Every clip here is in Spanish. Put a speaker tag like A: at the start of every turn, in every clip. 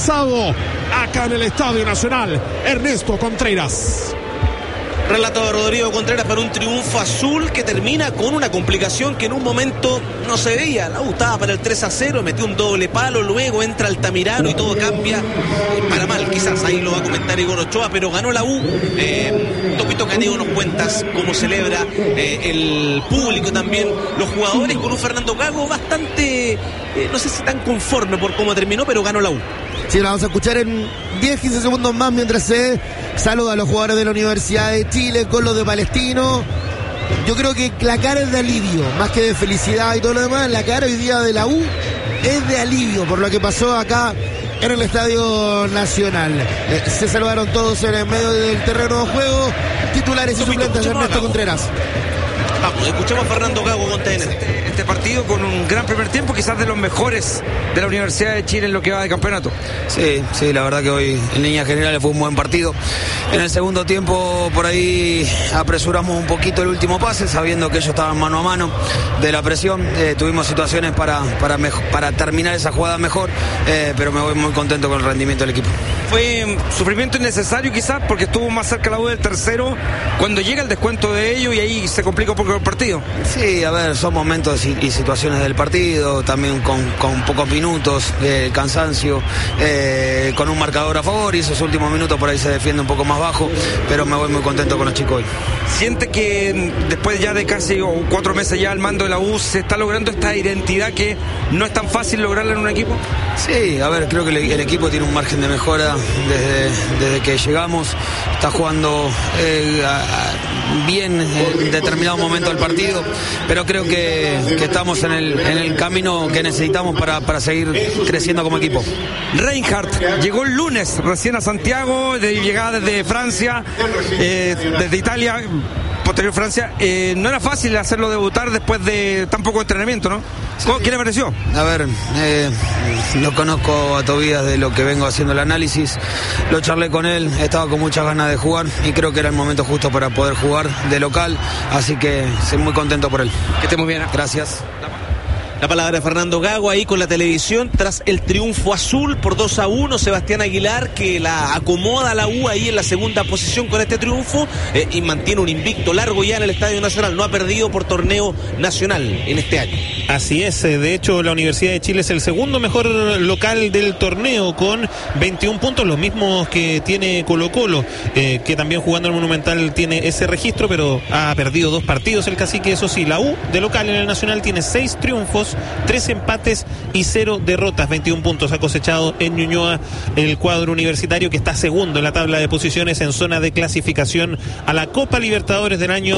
A: televisado acá en el Estadio Nacional. Ernesto Contreras.
B: Relato de Rodrigo Contreras para un triunfo azul que termina con una complicación que en un momento no se veía. La U estaba para el 3-0, metió un doble palo, luego entra Altamirano y todo cambia para mal. Quizás ahí lo va a comentar Igor Ochoa, pero ganó la U. Topito Caneo, nos cuentas cómo celebra el público también, los jugadores, con un Fernando Gago bastante, no sé si tan conforme por cómo terminó, pero ganó la U.
C: Sí, la vamos a escuchar en 10-15 segundos más mientras se saluda a los jugadores de la Universidad de Chile con los de Palestino. Yo creo que la cara es de alivio, más que de felicidad y todo lo demás. La cara hoy día de la U es de alivio por lo que pasó acá en el Estadio Nacional. Se saludaron todos en el medio del terreno de juego. Titulares y suplentes de Ernesto Contreras.
B: Vamos, escuchamos a Fernando Gago con TN.
D: Este partido con un gran primer tiempo, quizás de los mejores de la Universidad de Chile en lo que va de campeonato.
E: Sí, la verdad que hoy en líneas generales fue un buen partido. En el segundo tiempo por ahí apresuramos un poquito el último pase, sabiendo que ellos estaban mano a mano de la presión. Tuvimos situaciones para terminar esa jugada mejor, pero me voy muy contento con el rendimiento del equipo.
D: Fue sufrimiento innecesario quizás porque estuvo más cerca la U del tercero cuando llega el descuento de ellos y ahí se complica un poco el partido.
E: Sí, a ver, son momentos y situaciones del partido, también con pocos minutos, cansancio, con un marcador a favor y esos últimos minutos por ahí se defiende un poco más bajo, pero me voy muy contento con los chicos hoy.
D: ¿Siente que después ya de casi 4 meses ya al mando de la U se está logrando esta identidad que no es tan fácil lograrla en un equipo?
E: Sí, a ver, creo que el equipo tiene un margen de mejora desde que llegamos, está jugando bien en determinado momento del partido, pero creo que estamos en el camino que necesitamos para seguir creciendo como equipo.
D: Reinhardt llegó el lunes recién a Santiago, llegada desde Francia, desde Italia, posterior Francia. No era fácil hacerlo debutar después de tan poco entrenamiento, ¿no? ¿Qué le pareció?
E: A ver, no conozco a Tobías de lo que vengo haciendo el análisis, lo charlé con él, estaba con muchas ganas de jugar y creo que era el momento justo para poder jugar de local, así que estoy muy contento por él.
D: Que esté muy bien.
E: Gracias.
B: La palabra de Fernando Gago ahí con la televisión tras el triunfo azul por 2-1. Sebastián Aguilar que la acomoda a la U ahí en la segunda posición con este triunfo y mantiene un invicto largo ya en el Estadio Nacional. No ha perdido por torneo nacional en este año.
A: Así es, de hecho la Universidad de Chile es el segundo mejor local del torneo con 21 puntos, los mismos que tiene Colo-Colo, que también jugando el Monumental tiene ese registro, pero ha perdido 2 partidos el Cacique. Eso sí, la U de local en el Nacional tiene 6 triunfos, 3 empates y 0 derrotas, 21 puntos ha cosechado en Ñuñoa el cuadro universitario, que está segundo en la tabla de posiciones en zona de clasificación a la Copa Libertadores del año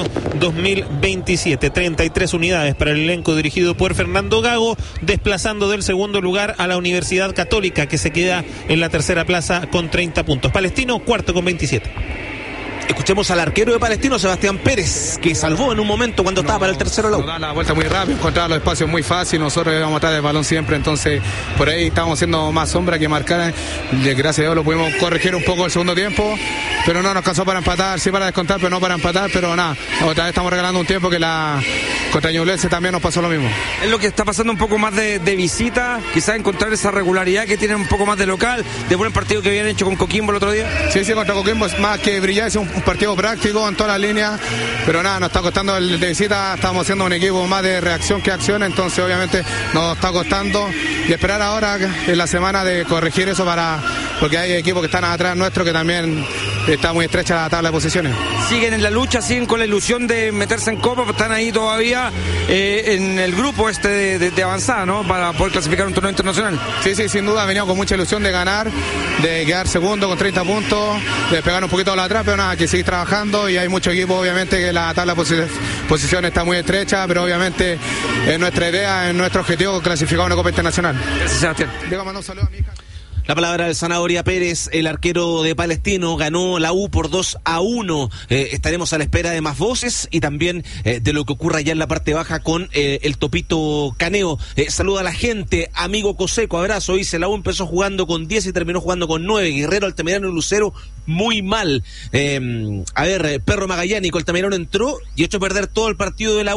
A: 2027. 33 unidades para el elenco dirigido por Fernando Gago, desplazando del segundo lugar a la Universidad Católica, que se queda en la tercera plaza con 30 puntos. Palestino, cuarto con 27.
B: Escuchemos al arquero de Palestino, Sebastián Pérez, que salvó en un momento cuando estaba para el tercero lado.
F: Da la vuelta muy rápido, encontrar los espacios muy fácil, nosotros íbamos a estar el balón siempre, entonces por ahí estábamos haciendo más sombra que marcar. Gracias a Dios lo pudimos corregir un poco el segundo tiempo, pero no nos alcanzó para empatar, sí para descontar, pero no para empatar, pero nada, otra vez estamos regalando un tiempo que contra Ñublense también nos pasó lo mismo.
D: Es lo que está pasando un poco más de visita, quizás encontrar esa regularidad que tienen un poco más de local, de buen partido que habían hecho con Coquimbo el otro día.
F: Sí, contra Coquimbo es más que brillar, es un partido práctico en todas las líneas, pero nada, nos está costando el de visita, estamos haciendo un equipo más de reacción que acción, entonces obviamente nos está costando y esperar ahora en la semana de corregir eso porque hay equipos que están atrás nuestro que también está muy estrecha la tabla de posiciones.
D: Siguen en la lucha, siguen con la ilusión de meterse en Copa, están ahí todavía en el grupo de avanzada, ¿no? Para poder clasificar un torneo internacional.
F: Sí, sin duda, veníamos con mucha ilusión de ganar, de quedar segundo con 30 puntos, de pegar un poquito a la atrás, pero nada, que seguir trabajando y hay mucho equipo, obviamente que la tabla de posición está muy estrecha, pero obviamente es nuestra idea, es nuestro objetivo clasificar a una Copa Internacional.
D: Gracias, Sebastián.
F: Diego, mando un saludo a mi hija.
B: La palabra del Zanahoria Pérez, el arquero de Palestino, ganó la U por 2-1. Estaremos a la espera de más voces y también de lo que ocurra ya en la parte baja con el Topito Caneo. Saluda a la gente, amigo Coseco, abrazo. Dice, la U empezó jugando con 10 y terminó jugando con 9. Guerrero, Altamirano y Lucero, muy mal. Perro Magallánico, Altamirano entró y echó a perder todo el partido de la U.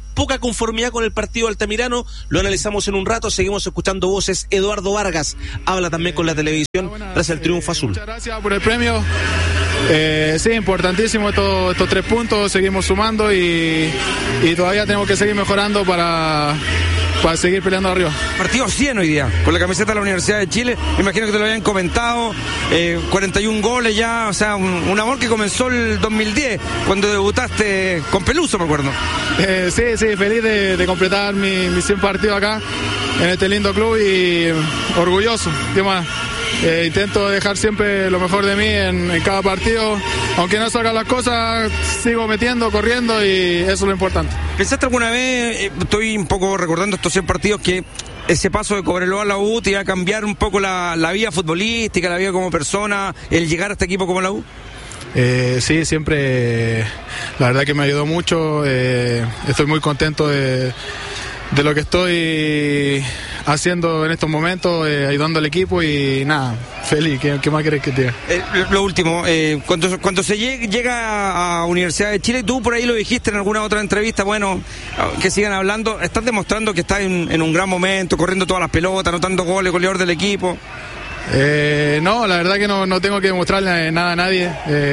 B: poca conformidad con el partido Altamirano. Lo analizamos en un rato, seguimos escuchando voces. Eduardo Vargas habla también con la televisión tras el triunfo azul.
F: Muchas gracias por el premio. Sí, importantísimo estos 3 puntos, seguimos sumando y todavía tenemos que seguir mejorando para seguir peleando arriba.
D: Partido 100 hoy día, con la camiseta de la Universidad de Chile, imagino que te lo habían comentado, 41 goles ya, o sea, un amor que comenzó el 2010, cuando debutaste con Peluso, me acuerdo.
F: Sí, feliz de completar mis 100 partidos acá, en este lindo club y orgulloso, ¿qué más? Intento dejar siempre lo mejor de mí en cada partido, aunque no salgan las cosas, sigo metiendo, corriendo y eso es lo importante.
D: ¿Pensaste alguna vez, estoy un poco recordando estos 100 partidos, que ese paso de Cobreloa a la U te iba a cambiar un poco la vida futbolística, la vida como persona, el llegar a este equipo como la U?
F: Sí, siempre, la verdad que me ayudó mucho, estoy muy contento de lo que estoy haciendo en estos momentos, ayudando al equipo y nada, feliz. ¿Qué más querés que te diga?
D: Lo último, cuando se llega a Universidad de Chile, tú por ahí lo dijiste en alguna otra entrevista, bueno, que sigan hablando, estás demostrando que estás en un gran momento, corriendo todas las pelotas, anotando goles, goleador del equipo.
F: No, la verdad que no tengo que demostrarle nada a nadie.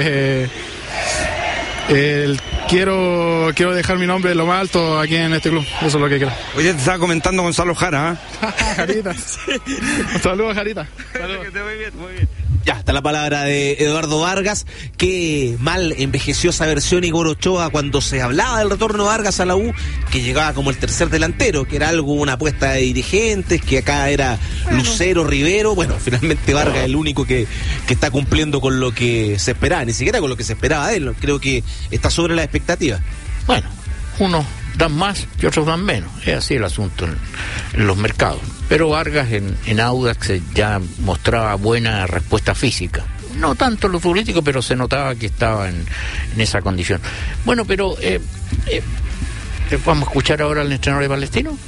F: Quiero dejar mi nombre lo más alto aquí en este club, eso es lo que quiero.
D: Hoy te estaba comentando Gonzalo Jara,
F: Jarita. Un saludo, Jarita. Saludos.
D: Que te muy bien, muy bien.
B: Ya está la palabra de Eduardo Vargas. Qué mal envejeció esa versión Igor Ochoa cuando se hablaba del retorno de Vargas a la U, que llegaba como el tercer delantero, que era algo, una apuesta de dirigentes, que acá era Lucero, Rivero. Bueno, finalmente Vargas es el único que está cumpliendo con lo que se esperaba, ni siquiera con lo que se esperaba de él. Creo que está sobre las expectativas.
G: Bueno, unos dan más y otros dan menos, es así el asunto en los mercados. Pero Vargas en Audax ya mostraba buena respuesta física. No tanto lo futbolístico, pero se notaba que estaba en esa condición. Bueno, pero ¿vamos a escuchar ahora al entrenador de Palestino?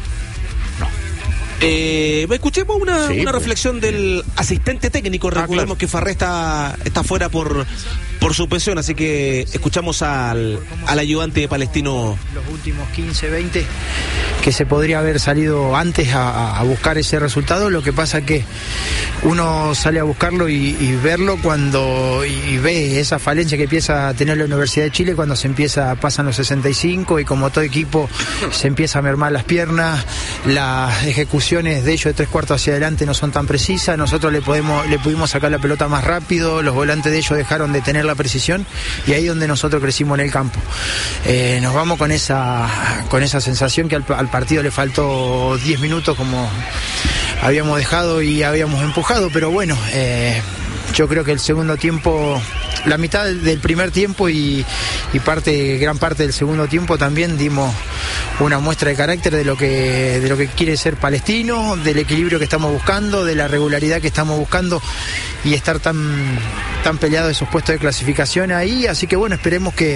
B: Escuchemos una reflexión del asistente técnico. Recordemos que Farré está fuera por suspensión, así que escuchamos al ayudante de Palestino.
H: Los últimos 15, 20 que se podría haber salido antes a buscar ese resultado. Lo que pasa que uno sale a buscarlo y verlo y ve esa falencia que empieza a tener la Universidad de Chile cuando pasan los 65 y como todo equipo se empieza a mermar las piernas, las ejecuciones de ellos de 3/4 hacia adelante no son tan precisas, nosotros le pudimos sacar la pelota más rápido, los volantes de ellos dejaron de tener la precisión y ahí es donde nosotros crecimos en el campo. Nos vamos con esa sensación que al partido le faltó 10 minutos como habíamos dejado y habíamos empujado, pero bueno, yo creo que el segundo tiempo, la mitad del primer tiempo y gran parte del segundo tiempo también dimos una muestra de carácter de lo que quiere ser Palestino, del equilibrio que estamos buscando, de la regularidad que estamos buscando y estar tan peleados esos puestos de clasificación ahí, así que bueno, esperemos que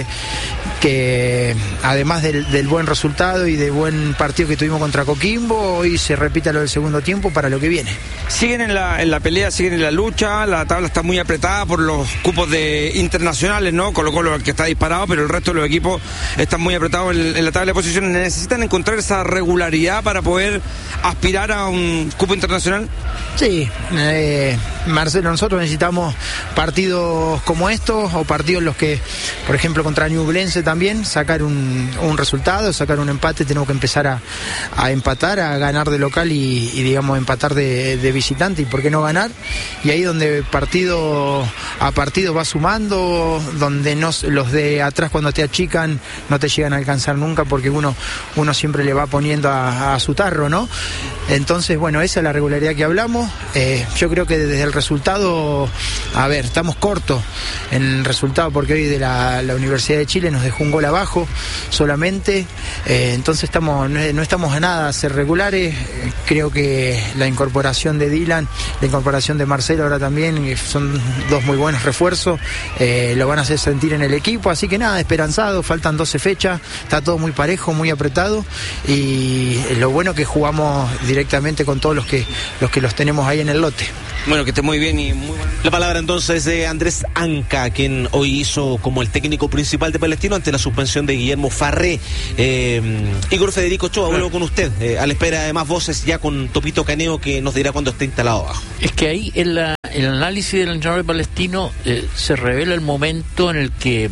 H: además del buen resultado y del buen partido que tuvimos contra Coquimbo, hoy se repita lo del segundo tiempo para lo que viene.
D: Siguen en la pelea, siguen en la lucha, la tabla está muy apretada por los cupos de internacionales, ¿no? Colo-Colo el que está disparado, pero el resto de los equipos están muy apretados en la tabla de posiciones. ¿Necesitan encontrar esa regularidad para poder aspirar a un cupo internacional?
H: Sí, Marcelo, nosotros necesitamos partidos como estos o partidos en los que, por ejemplo, contra Ñublense también, sacar un resultado, sacar un empate, tenemos que empezar a empatar, a ganar de local y digamos empatar de visitante, y por qué no ganar, y ahí donde partido a partido va sumando, donde los de atrás cuando te achican no te llegan a alcanzar nunca porque uno siempre le va poniendo a su tarro, ¿no? Entonces, bueno, esa es la regularidad que hablamos. Yo creo que desde el resultado, estamos cortos en el resultado porque hoy de la Universidad de Chile nos dejó un gol abajo solamente, entonces no estamos a nada a ser regulares. Creo que la incorporación de Dylan, la incorporación de Marcelo ahora también, son dos muy buenos refuerzos, lo van a hacer sentir en el equipo, así que nada, esperanzado, faltan 12 fechas, está todo muy parejo, muy apretado, y lo bueno que jugamos directamente con todos los que los tenemos ahí en el lote.
E: Bueno, que esté muy bien y muy bueno.
B: La palabra entonces de Andrés Anca, quien hoy hizo como el técnico principal de Palestino ante la suspensión de Guillermo Farré. Igor Federico Ochoa, vuelvo con usted, a la espera de más voces ya con Topito Caneo, que nos dirá cuando esté instalado abajo.
G: Es que ahí en el análisis del entrenador de Palestino se revela el momento en el que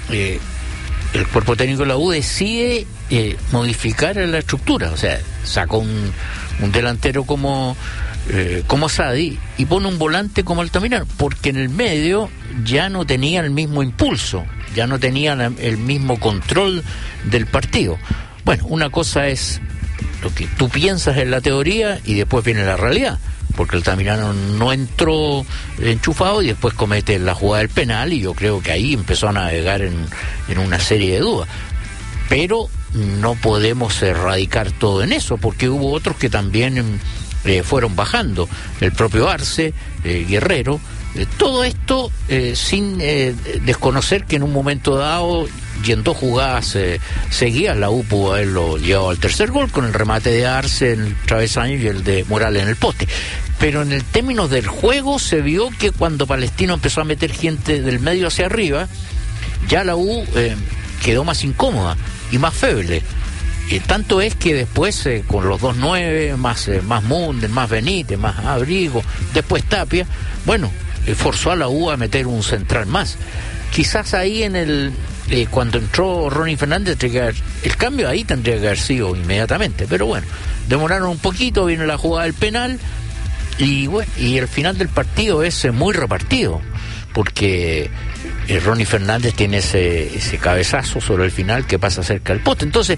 G: el cuerpo técnico de la U decide modificar la estructura. O sea, sacó un delantero como Sadi y pone un volante como Altamirano, porque en el medio ya no tenía el mismo impulso, ya no tenía el mismo control del partido. Bueno, una cosa es lo que tú piensas en la teoría y después viene la realidad, porque Altamirano no entró enchufado y después comete la jugada del penal, y yo creo que ahí empezó a navegar en una serie de dudas. Pero no podemos erradicar todo en eso, porque hubo otros que también fueron bajando, el propio Arce, Guerrero, todo esto sin desconocer que en un momento dado, y en 2 jugadas seguidas, la U pudo haberlo llevado al tercer gol con el remate de Arce en el travesaño y el de Morales en el poste. Pero en el término del juego se vio que cuando Palestino empezó a meter gente del medio hacia arriba, ya la U quedó más incómoda y más feble. Tanto es que después con los 2-9, más Munden, más Benítez, más Abrigo, después Tapia, bueno, forzó a la U a meter un central más. Quizás ahí cuando entró Ronnie Fernández, el cambio ahí tendría que haber sido inmediatamente, pero bueno, demoraron un poquito, viene la jugada del penal y bueno, y el final del partido es muy repartido, porque Ronnie Fernández tiene ese cabezazo sobre el final que pasa cerca del poste. Entonces,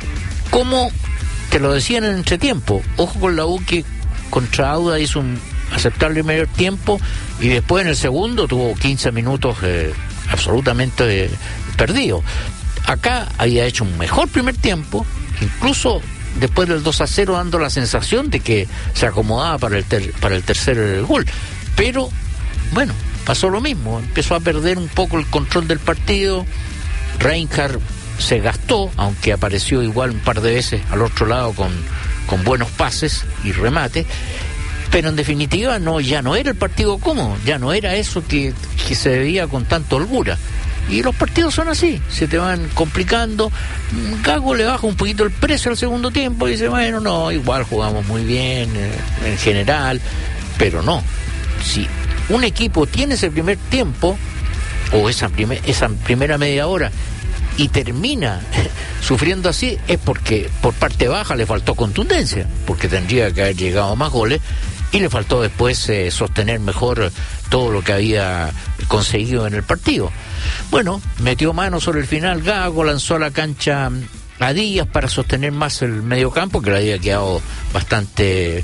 G: como te lo decían en el entretiempo, ojo con la U, que contra Auda hizo un aceptable primer tiempo y después en el segundo tuvo 15 minutos absolutamente perdidos. Acá había hecho un mejor primer tiempo, incluso después del 2-0 dando la sensación de que se acomodaba para el tercer gol, pero bueno, pasó lo mismo, empezó a perder un poco el control del partido. Reinhardt se gastó, aunque apareció igual un par de veces al otro lado con buenos pases y remates, pero en definitiva ya no era el partido cómodo, ya no era eso que se veía con tanta holgura. Y los partidos son así, se te van complicando. Gago le baja un poquito el precio al segundo tiempo y dice, bueno, no, igual jugamos muy bien en general, pero no. Si un equipo tiene ese primer tiempo o esa primera media hora y termina sufriendo así, es porque por parte baja le faltó contundencia, porque tendría que haber llegado a más goles y le faltó después sostener mejor todo lo que había conseguido en el partido. Bueno, metió mano sobre el final Gago, lanzó a la cancha a Díaz para sostener más el mediocampo, que le había quedado bastante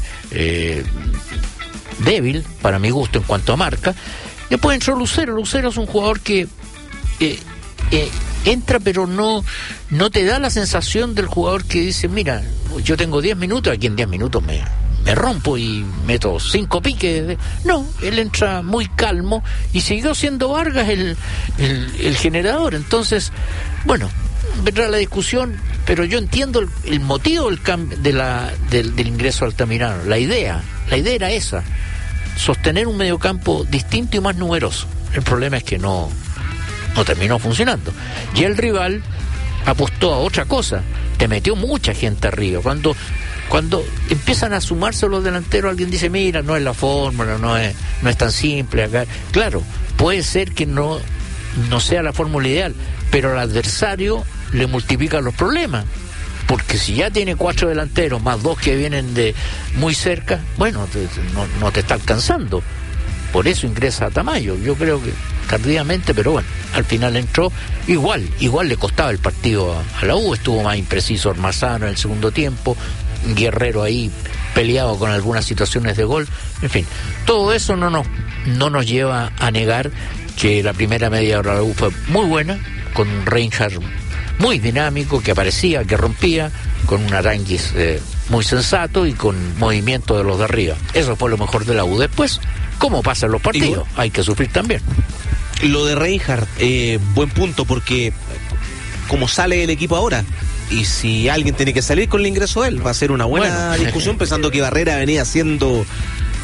G: débil para mi gusto en cuanto a marca. Después entró Lucero. Lucero es un jugador que entra, pero no te da la sensación del jugador que dice, mira, yo tengo 10 minutos, aquí en 10 minutos me rompo y meto 5 piques. No, él entra muy calmo y siguió siendo Vargas el generador. Entonces, bueno, vendrá la discusión, pero yo entiendo el motivo del cambio del ingreso a Altamirano. La idea era esa, sostener un mediocampo distinto y más numeroso. El problema es que no terminó funcionando. Y el rival apostó a otra cosa, te metió mucha gente arriba. Cuando empiezan a sumarse los delanteros, alguien dice, mira, no es la fórmula, no es tan simple acá. Claro, puede ser que no sea la fórmula ideal, pero al adversario le multiplica los problemas, porque si ya tiene 4 delanteros más 2 que vienen de muy cerca, bueno, no te está alcanzando. Por eso ingresa a Tamayo, yo creo que tardíamente, pero bueno, al final entró. Igual le costaba el partido a la U, estuvo más impreciso Ormazano en el segundo tiempo, Guerrero ahí peleado con algunas situaciones de gol, en fin, todo eso no nos lleva a negar que la primera media hora de la U fue muy buena, con un Reinhardt muy dinámico, que aparecía, que rompía, con un Aranguis muy sensato y con movimiento de los de arriba. Eso fue lo mejor de la U. Después, ¿cómo pasan los partidos? Hay que sufrir también.
B: Lo de Reinhardt, buen punto, porque como sale el equipo ahora, y si alguien tiene que salir con el ingreso de él, va a ser una buena discusión, pensando que Barrera venía haciendo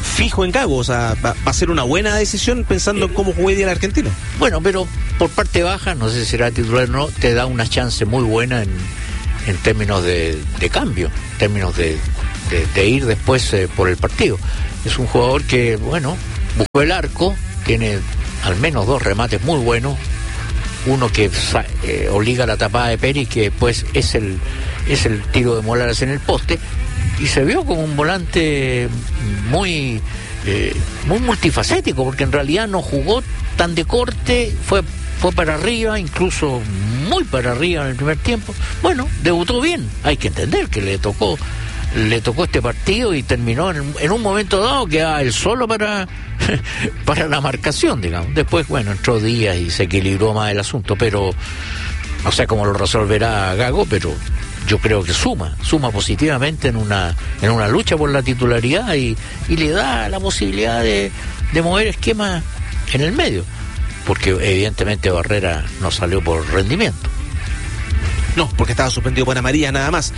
B: fijo en Gago, o sea, va a ser una buena decisión pensando en cómo juega el argentino.
G: Bueno, pero por parte baja, no sé si será titular o no, te da una chance muy buena en términos de cambio, en términos de ir después por el partido. Es un jugador que, bueno, buscó el arco, tiene al menos 2 remates muy buenos, uno que obliga a la tapada de Pérez, que después es el tiro de Morales en el poste, y se vio como un volante muy multifacético, porque en realidad no jugó tan de corte, fue para arriba, incluso muy para arriba en el primer tiempo. Bueno, debutó bien, hay que entender que le tocó este partido y terminó en un momento dado que era el solo para la marcación, digamos. Después, bueno, entró Díaz y se equilibró más el asunto, pero no sé cómo lo resolverá Gago, pero yo creo que suma positivamente en una lucha por la titularidad y le da la posibilidad de mover esquemas en el medio, porque evidentemente Barrera no salió por rendimiento.
B: No, porque estaba suspendido por amarilla nada más.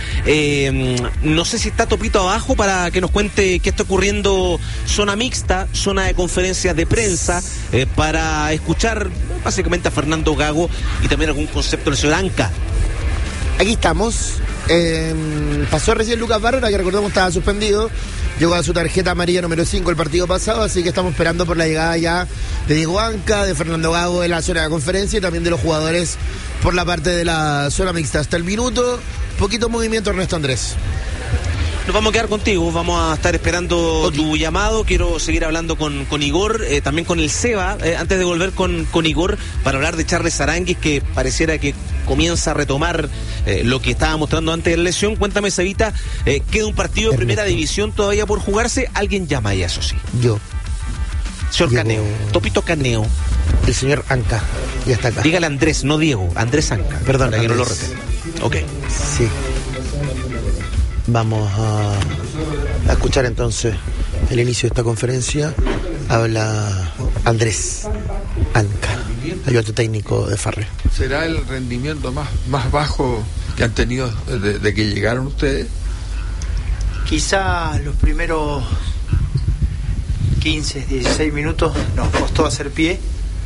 B: No sé si está Topito abajo para que nos cuente qué está ocurriendo, zona mixta, zona de conferencias de prensa, para escuchar básicamente a Fernando Gago y también algún concepto del señor Anca.
C: Aquí estamos. Pasó recién Lucas Barrera, que recordemos estaba suspendido. Llegó a su tarjeta amarilla número 5 el partido pasado, así que estamos esperando por la llegada ya de Diego Anca, de Fernando Gago en la zona de conferencia y también de los jugadores por la parte de la zona mixta. Hasta el minuto, poquito movimiento, Ernesto Andrés.
B: Nos vamos a quedar contigo, vamos a estar esperando tu llamado. Quiero seguir hablando con Igor, también con el Seba, antes de volver con Igor, para hablar de Charles Aranguis, que pareciera que comienza a retomar lo que estaba mostrando antes de la lesión. Cuéntame, Sebita, queda un partido de primera división todavía por jugarse. Alguien llama ya, eso sí.
C: Yo.
B: Señor Caneo, Topito Caneo.
C: El señor Anca, ya está acá.
B: Dígale Andrés, no Diego, Andrés Anca.
C: Perdón,
B: para que no lo
C: Andrés.
B: repita. Ok.
C: Sí. Vamos a escuchar entonces el inicio de esta conferencia. Habla Andrés Anca, ayudante técnico de Farre.
I: ¿Será el rendimiento más bajo que han tenido desde que llegaron ustedes?
H: Quizá los primeros 15, 16 minutos nos costó hacer pie.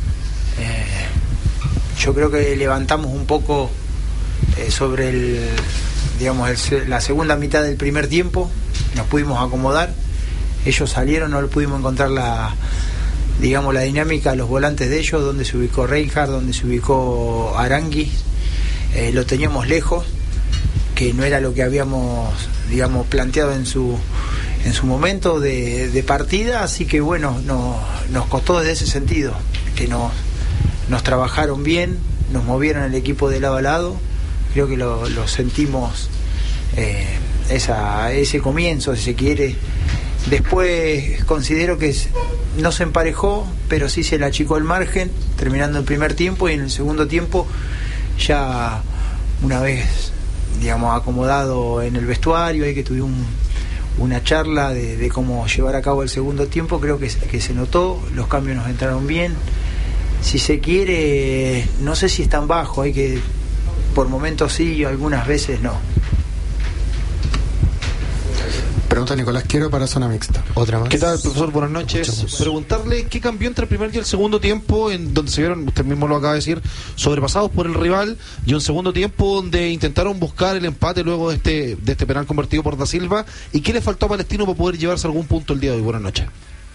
H: Yo creo que levantamos un poco sobre la segunda mitad del primer tiempo, nos pudimos acomodar. Ellos salieron, no le pudimos encontrar la dinámica a los volantes de ellos, donde se ubicó Reinhardt, donde se ubicó Aranguis. Lo teníamos lejos, que no era lo que habíamos planteado en su momento de partida, así que bueno, nos costó desde ese sentido, que nos trabajaron bien, nos movieron el equipo de lado a lado. Creo que lo sentimos, ese comienzo, si se quiere. Después considero que no se emparejó, pero sí se le achicó el margen, terminando el primer tiempo, y en el segundo tiempo, ya una vez acomodado en el vestuario, ahí que tuvimos una charla de cómo llevar a cabo el segundo tiempo, creo que se notó, los cambios nos entraron bien. Si se quiere, no sé si es tan bajo, hay que, por momentos sí, algunas veces no.
J: Pregunta Nicolás Quiero para Zona Mixta.
C: Otra más.
A: ¿Qué tal, profesor? Buenas noches.
C: Escuchamos.
A: Preguntarle qué cambió entre el primer y el segundo tiempo, en donde se vieron, usted mismo lo acaba de decir, sobrepasados por el rival, y un segundo tiempo donde intentaron buscar el empate luego de este penal convertido por Da Silva. ¿Y qué le faltó a Palestino para poder llevarse algún punto el día de hoy? Buenas noches.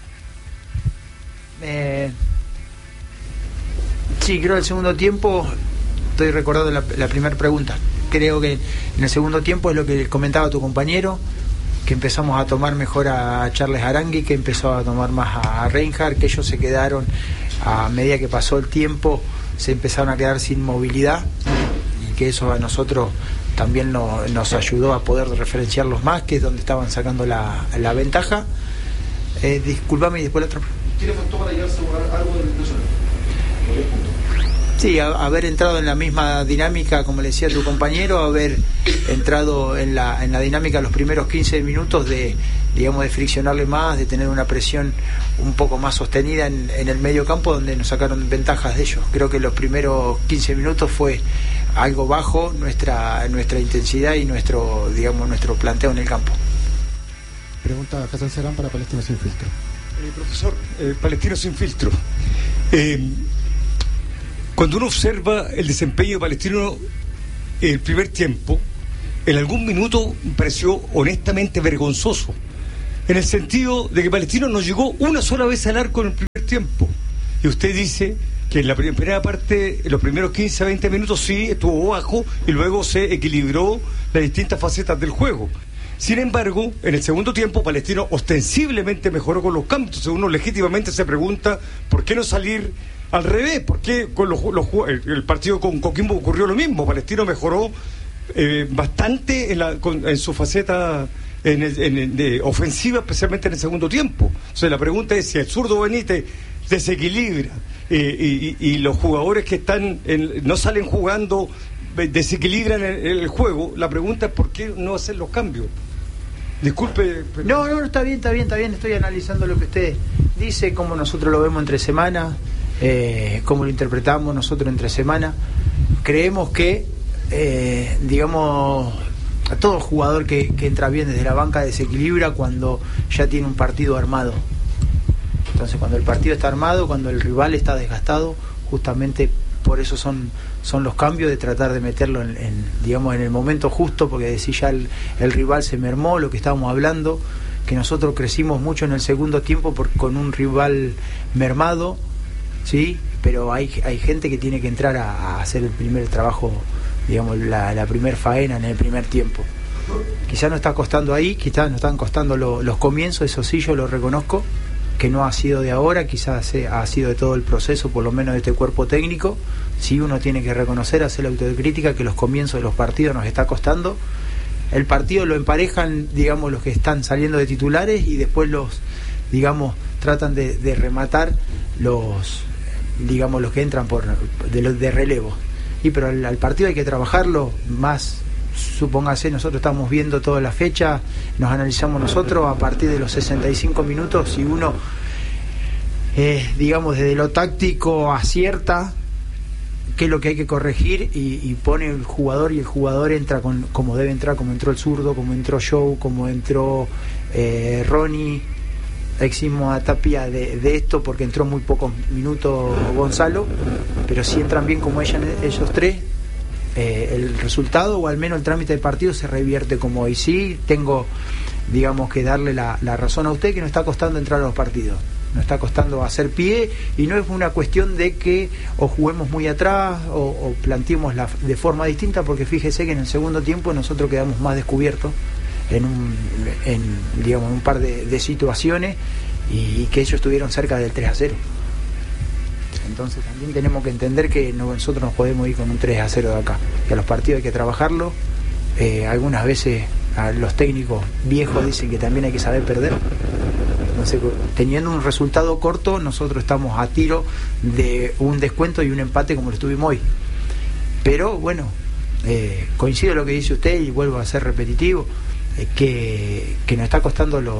H: Sí, creo que el segundo tiempo, estoy recordando la primera pregunta, creo que en el segundo tiempo es lo que comentaba tu compañero, que empezamos a tomar mejor a Charles Aranguis, que empezó a tomar más a Reinhardt, que ellos se quedaron, a medida que pasó el tiempo, se empezaron a quedar sin movilidad, y que eso a nosotros también nos ayudó a poder referenciarlos más, que es donde estaban sacando la ventaja. Disculpame, y después la otra.
A: ¿Qué le faltó para llevarse algo del Nacional?
H: Sí, haber entrado en la misma dinámica, como le decía tu compañero, haber entrado en la dinámica los primeros 15 minutos de friccionarle más, de tener una presión un poco más sostenida en el medio campo, donde nos sacaron ventajas de ellos. Creo que los primeros 15 minutos fue algo bajo nuestra intensidad y nuestro planteo en el campo.
J: Pregunta Hassan Serán para Palestino Sin Filtro.
K: Profesor, Palestino Sin Filtro. Cuando uno observa el desempeño de Palestino el primer tiempo, en algún minuto me pareció honestamente vergonzoso, en el sentido de que Palestino no llegó una sola vez al arco en el primer tiempo. Y usted dice que en la primera parte, en los primeros 15 a 20 minutos sí estuvo bajo y luego se equilibró las distintas facetas del juego. Sin embargo, en el segundo tiempo Palestino ostensiblemente mejoró con los cambios. Entonces uno legítimamente se pregunta ¿por qué no salir al revés? ¿Por qué con el partido con Coquimbo ocurrió lo mismo? Palestino mejoró bastante en su faceta de ofensiva, especialmente en el segundo tiempo. Entonces la pregunta es si el zurdo Benítez desequilibra y los jugadores que están no salen jugando desequilibran el juego. La pregunta es ¿por qué no hacer los cambios? Disculpe. Pero...
H: No, está bien. Estoy analizando lo que usted dice, cómo nosotros lo vemos entre semana, cómo lo interpretamos nosotros entre semana. Creemos que, digamos, a todo jugador que entra bien desde la banca desequilibra cuando ya tiene un partido armado. Entonces, cuando el partido está armado, cuando el rival está desgastado, justamente por eso son los cambios, de tratar de meterlo en el momento justo, porque decir ya el rival se mermó, lo que estábamos hablando, que nosotros crecimos mucho en el segundo tiempo con un rival mermado, ¿sí? Pero hay gente que tiene que entrar a hacer el primer trabajo, digamos, la primer faena en el primer tiempo. Quizás no está costando ahí, quizás no están costando los comienzos, eso sí, yo lo reconozco, que no ha sido de ahora, quizás ha sido de todo el proceso, por lo menos de este cuerpo técnico. Sí, uno tiene que reconocer, hacer la autocrítica, que los comienzos de los partidos nos está costando. El partido lo emparejan, digamos, los que están saliendo de titulares, y después digamos, tratan de rematar los que entran de relevo. Pero al partido hay que trabajarlo más. Supóngase, nosotros estamos viendo toda la fecha, nos analizamos nosotros a partir de los 65 minutos, si uno, digamos, desde lo táctico acierta qué es lo que hay que corregir y pone el jugador, y el jugador entra como debe entrar, como entró el zurdo, como entró Joe, como entró Ronnie. Eximos a Tapia de esto porque entró muy pocos minutos Gonzalo, pero si entran bien como ellos tres, el resultado, o al menos el trámite del partido, se revierte como hoy. Sí, tengo, digamos, que darle la razón a usted, que no está costando entrar a los partidos, no está costando hacer pie, y no es una cuestión de que o juguemos muy atrás o planteemos de forma distinta, porque fíjese que en el segundo tiempo nosotros quedamos más descubiertos en un par de situaciones, y que ellos estuvieron cerca del 3-0. Entonces también tenemos que entender que nosotros nos podemos ir con un 3-0 de acá, que a los partidos hay que trabajarlo. Algunas veces a los técnicos viejos dicen que también hay que saber perder. Entonces, teniendo un resultado corto, nosotros estamos a tiro de un descuento y un empate como lo estuvimos hoy. Pero bueno, coincido en lo que dice usted, y vuelvo a ser repetitivo, que nos está costando los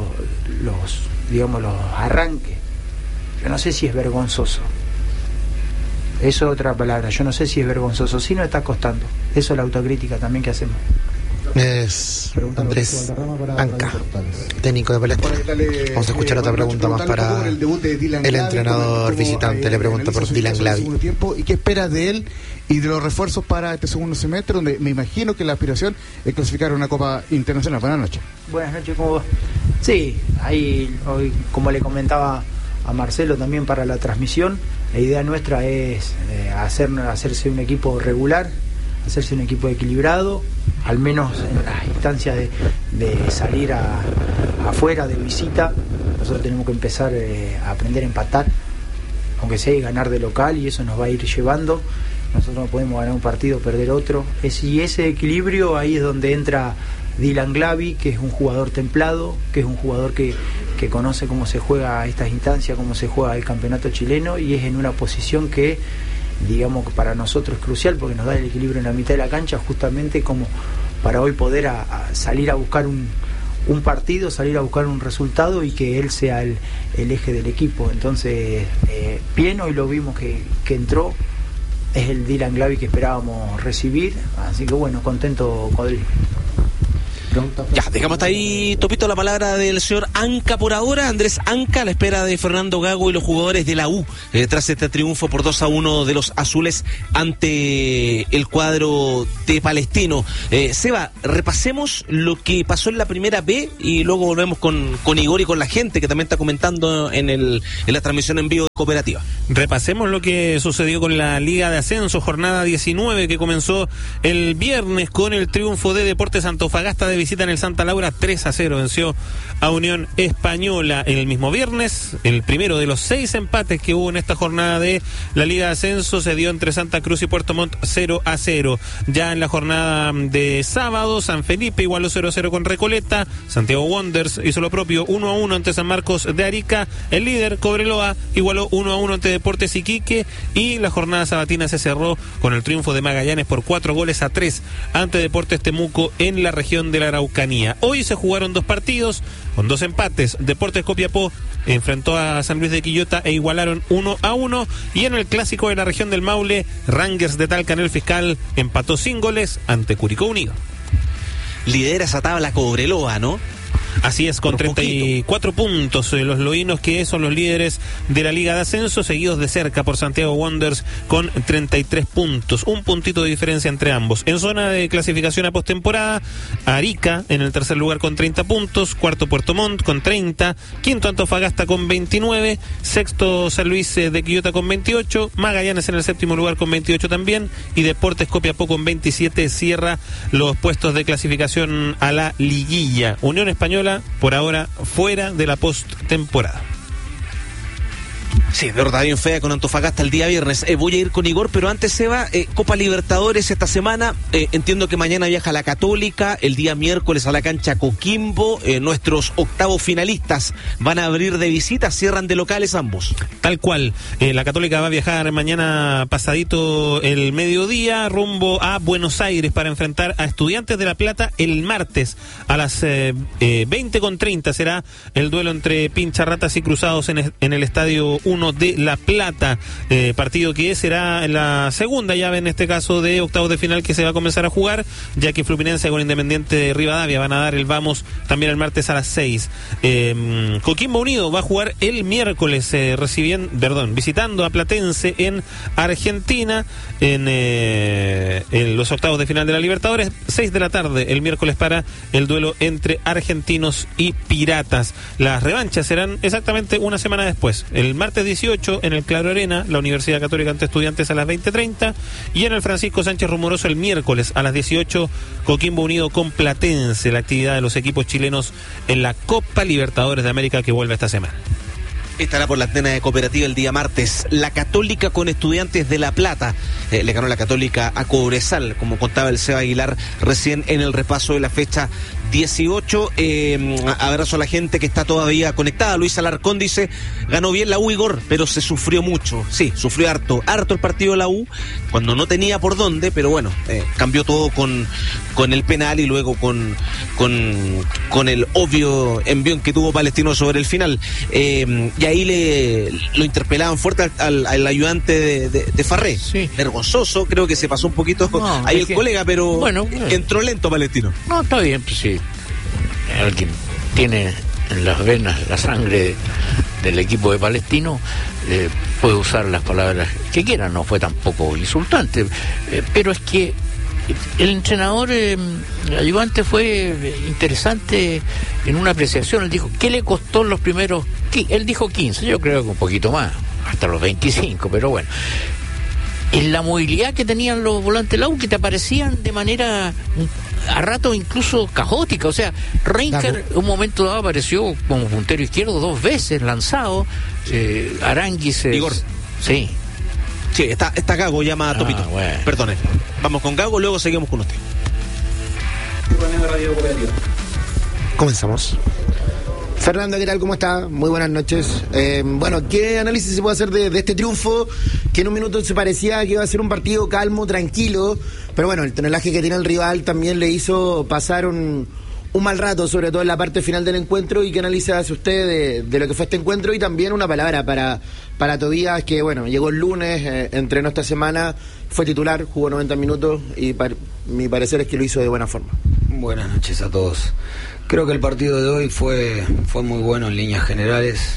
H: arranques. Yo no sé si es vergonzoso. Eso es otra palabra. Yo no sé si es vergonzoso. Sí nos está costando. Eso es la autocrítica también que hacemos.
C: Es Andrés Anca, técnico de Palestino. Vamos a escuchar otra pregunta más para el entrenador visitante. Le pregunta por Dylan Glavi.
L: ¿Y qué esperas de él y de los refuerzos para este segundo semestre, donde me imagino que la aspiración es clasificar a una Copa Internacional? Buenas noches.
H: Buenas noches, ¿cómo va? Sí, ahí hoy, como le comentaba a Marcelo también para la transmisión, la idea nuestra es hacerse un equipo regular, hacerse un equipo equilibrado, al menos en las instancias de salir afuera de visita. Nosotros tenemos que empezar a aprender a empatar, aunque sea, y ganar de local, y eso nos va a ir llevando. Nosotros no podemos ganar un partido, perder otro. Y ese equilibrio, ahí es donde entra Dylan Glavi, que es un jugador templado, que es un jugador que conoce cómo se juega estas instancias, cómo se juega el campeonato chileno, y es en una posición que, digamos, que para nosotros es crucial, porque nos da el equilibrio en la mitad de la cancha, justamente como para hoy poder salir a buscar un partido, salir a buscar un resultado, y que él sea el eje del equipo. Entonces, bien, hoy lo vimos que entró, es el Dylan Glavi que esperábamos recibir, así que bueno, contento con él.
J: Pregunta.
B: Ya, dejamos hasta ahí, Topito, la palabra del señor Anca por ahora. Andrés Anca, a la espera de Fernando Gago y los jugadores de la U, tras este triunfo por 2-1 de los azules ante el cuadro de Palestino. Seba, repasemos lo que pasó en la primera B y luego volvemos con Igor y con la gente que también está comentando en la transmisión en vivo de Cooperativa.
A: Repasemos lo que sucedió con la Liga de Ascenso, jornada 19, que comenzó el viernes con el triunfo de Deportes Antofagasta de visita en el Santa Laura. 3-0 venció a Unión Española en el mismo viernes. El primero de los 6 empates que hubo en esta jornada de la Liga de Ascenso se dio entre Santa Cruz y Puerto Montt, 0-0. Ya en la jornada de sábado, San Felipe igualó 0-0 con Recoleta. Santiago Wanderers hizo lo propio, 1-1 ante San Marcos de Arica. El líder, Cobreloa, igualó 1-1 ante Deportes Iquique. Y la jornada sabatina se cerró con el triunfo de Magallanes por 4-3 ante Deportes Temuco en la región de la Araucanía. Hoy se jugaron 2 partidos con 2 empates. Deportes Copiapó enfrentó a San Luis de Quillota e igualaron 1-1. Y en el clásico de la región del Maule, Rangers de Talca en el Fiscal empató sin goles ante Curicó Unido.
B: Lidera esa tabla Cobreloa, ¿no?
A: Así es, con 34 puntos los loínos, que son los líderes de la Liga de Ascenso, seguidos de cerca por Santiago Wanderers con 33 puntos, un puntito de diferencia entre ambos. En zona de clasificación a postemporada, Arica en el tercer lugar con 30 puntos, cuarto Puerto Montt con 30, quinto Antofagasta con 29, sexto San Luis de Quillota con 28, Magallanes en el séptimo lugar con 28 también, y Deportes Copiapó con 27 cierra los puestos de clasificación a la liguilla. Unión Española por ahora fuera de la postemporada.
B: Sí, derrota bien fea con Antofagasta el día viernes. Voy a ir con Igor, pero antes, Seba, Copa Libertadores esta semana. Entiendo que mañana viaja la Católica, el día miércoles a la cancha Coquimbo. Nuestros octavos finalistas van a abrir de visita, cierran de locales ambos.
A: Tal cual. La Católica va a viajar mañana pasadito el mediodía rumbo a Buenos Aires para enfrentar a Estudiantes de La Plata el martes a las 20:30. Será el duelo entre Pincharratas y Cruzados en el Estadio 1 de La Plata, partido que será la segunda llave en este caso de octavos de final que se va a comenzar a jugar, ya que Fluminense con Independiente de Rivadavia van a dar el vamos también el martes a las 6. Coquimbo Unido va a jugar el miércoles visitando a Platense en Argentina en los octavos de final de la Libertadores, 6 de la tarde el miércoles para el duelo entre Argentinos y Piratas. Las revanchas serán exactamente una semana después, el martes 18 en el Claro Arena, la Universidad Católica ante Estudiantes a las 20:30, y en el Francisco Sánchez Rumoroso el miércoles a las 18, Coquimbo Unido con Platense, la actividad de los equipos chilenos en la Copa Libertadores de América que vuelve esta semana.
B: Estará por la antena de Cooperativa el día martes. La Católica con Estudiantes de La Plata. Le ganó la Católica a Cobresal, como contaba el Seba Aguilar recién en el repaso de la fecha 18. Abrazo a la gente que está todavía conectada. Luis Alarcón dice, ganó bien la U, Igor, pero se sufrió mucho. Sí, sufrió harto el partido de la U, cuando no tenía por dónde, pero bueno, cambió todo con el penal y luego con el obvio envión que tuvo Palestino sobre el final. Y ahí lo interpelaban fuerte al ayudante de Farré. Sí. Vergonzoso, creo que se pasó un poquito ahí el colega, pero bueno, entró lento Palestino.
G: No, está bien, pues sí. Alguien tiene en las venas la sangre del equipo de Palestino, puede usar las palabras que quiera, no fue tampoco insultante, pero es que el entrenador ayudante fue interesante en una apreciación. Él dijo, ¿qué le costó los primeros? Él dijo 15, yo creo que un poquito más, hasta los 25, pero bueno. En la movilidad que tenían los volantes de la U, que te aparecían de manera a rato incluso caótica. O sea, Reinker un momento dado apareció como puntero izquierdo 2 veces lanzado. Aránguiz
B: Igor.
G: Sí.
B: Sí, está Gago, llama a Topito. Bueno. Perdone. Vamos con Gago, luego seguimos con usted.
C: Comenzamos. Fernando, ¿qué tal? ¿Cómo está? Muy buenas noches. Bueno, ¿qué análisis se puede hacer de este triunfo? Que en un minuto se parecía que iba a ser un partido calmo, tranquilo, pero bueno, el tonelaje que tiene el rival también le hizo pasar un mal rato, sobre todo en la parte final del encuentro. ¿Y qué análisis hace usted de lo que fue este encuentro? Y también una palabra para Tobías, que bueno, llegó el lunes, entrenó esta semana, fue titular, jugó 90 minutos y mi parecer es que lo hizo de buena forma.
E: Buenas noches a todos. Creo que el partido de hoy fue muy bueno en líneas generales,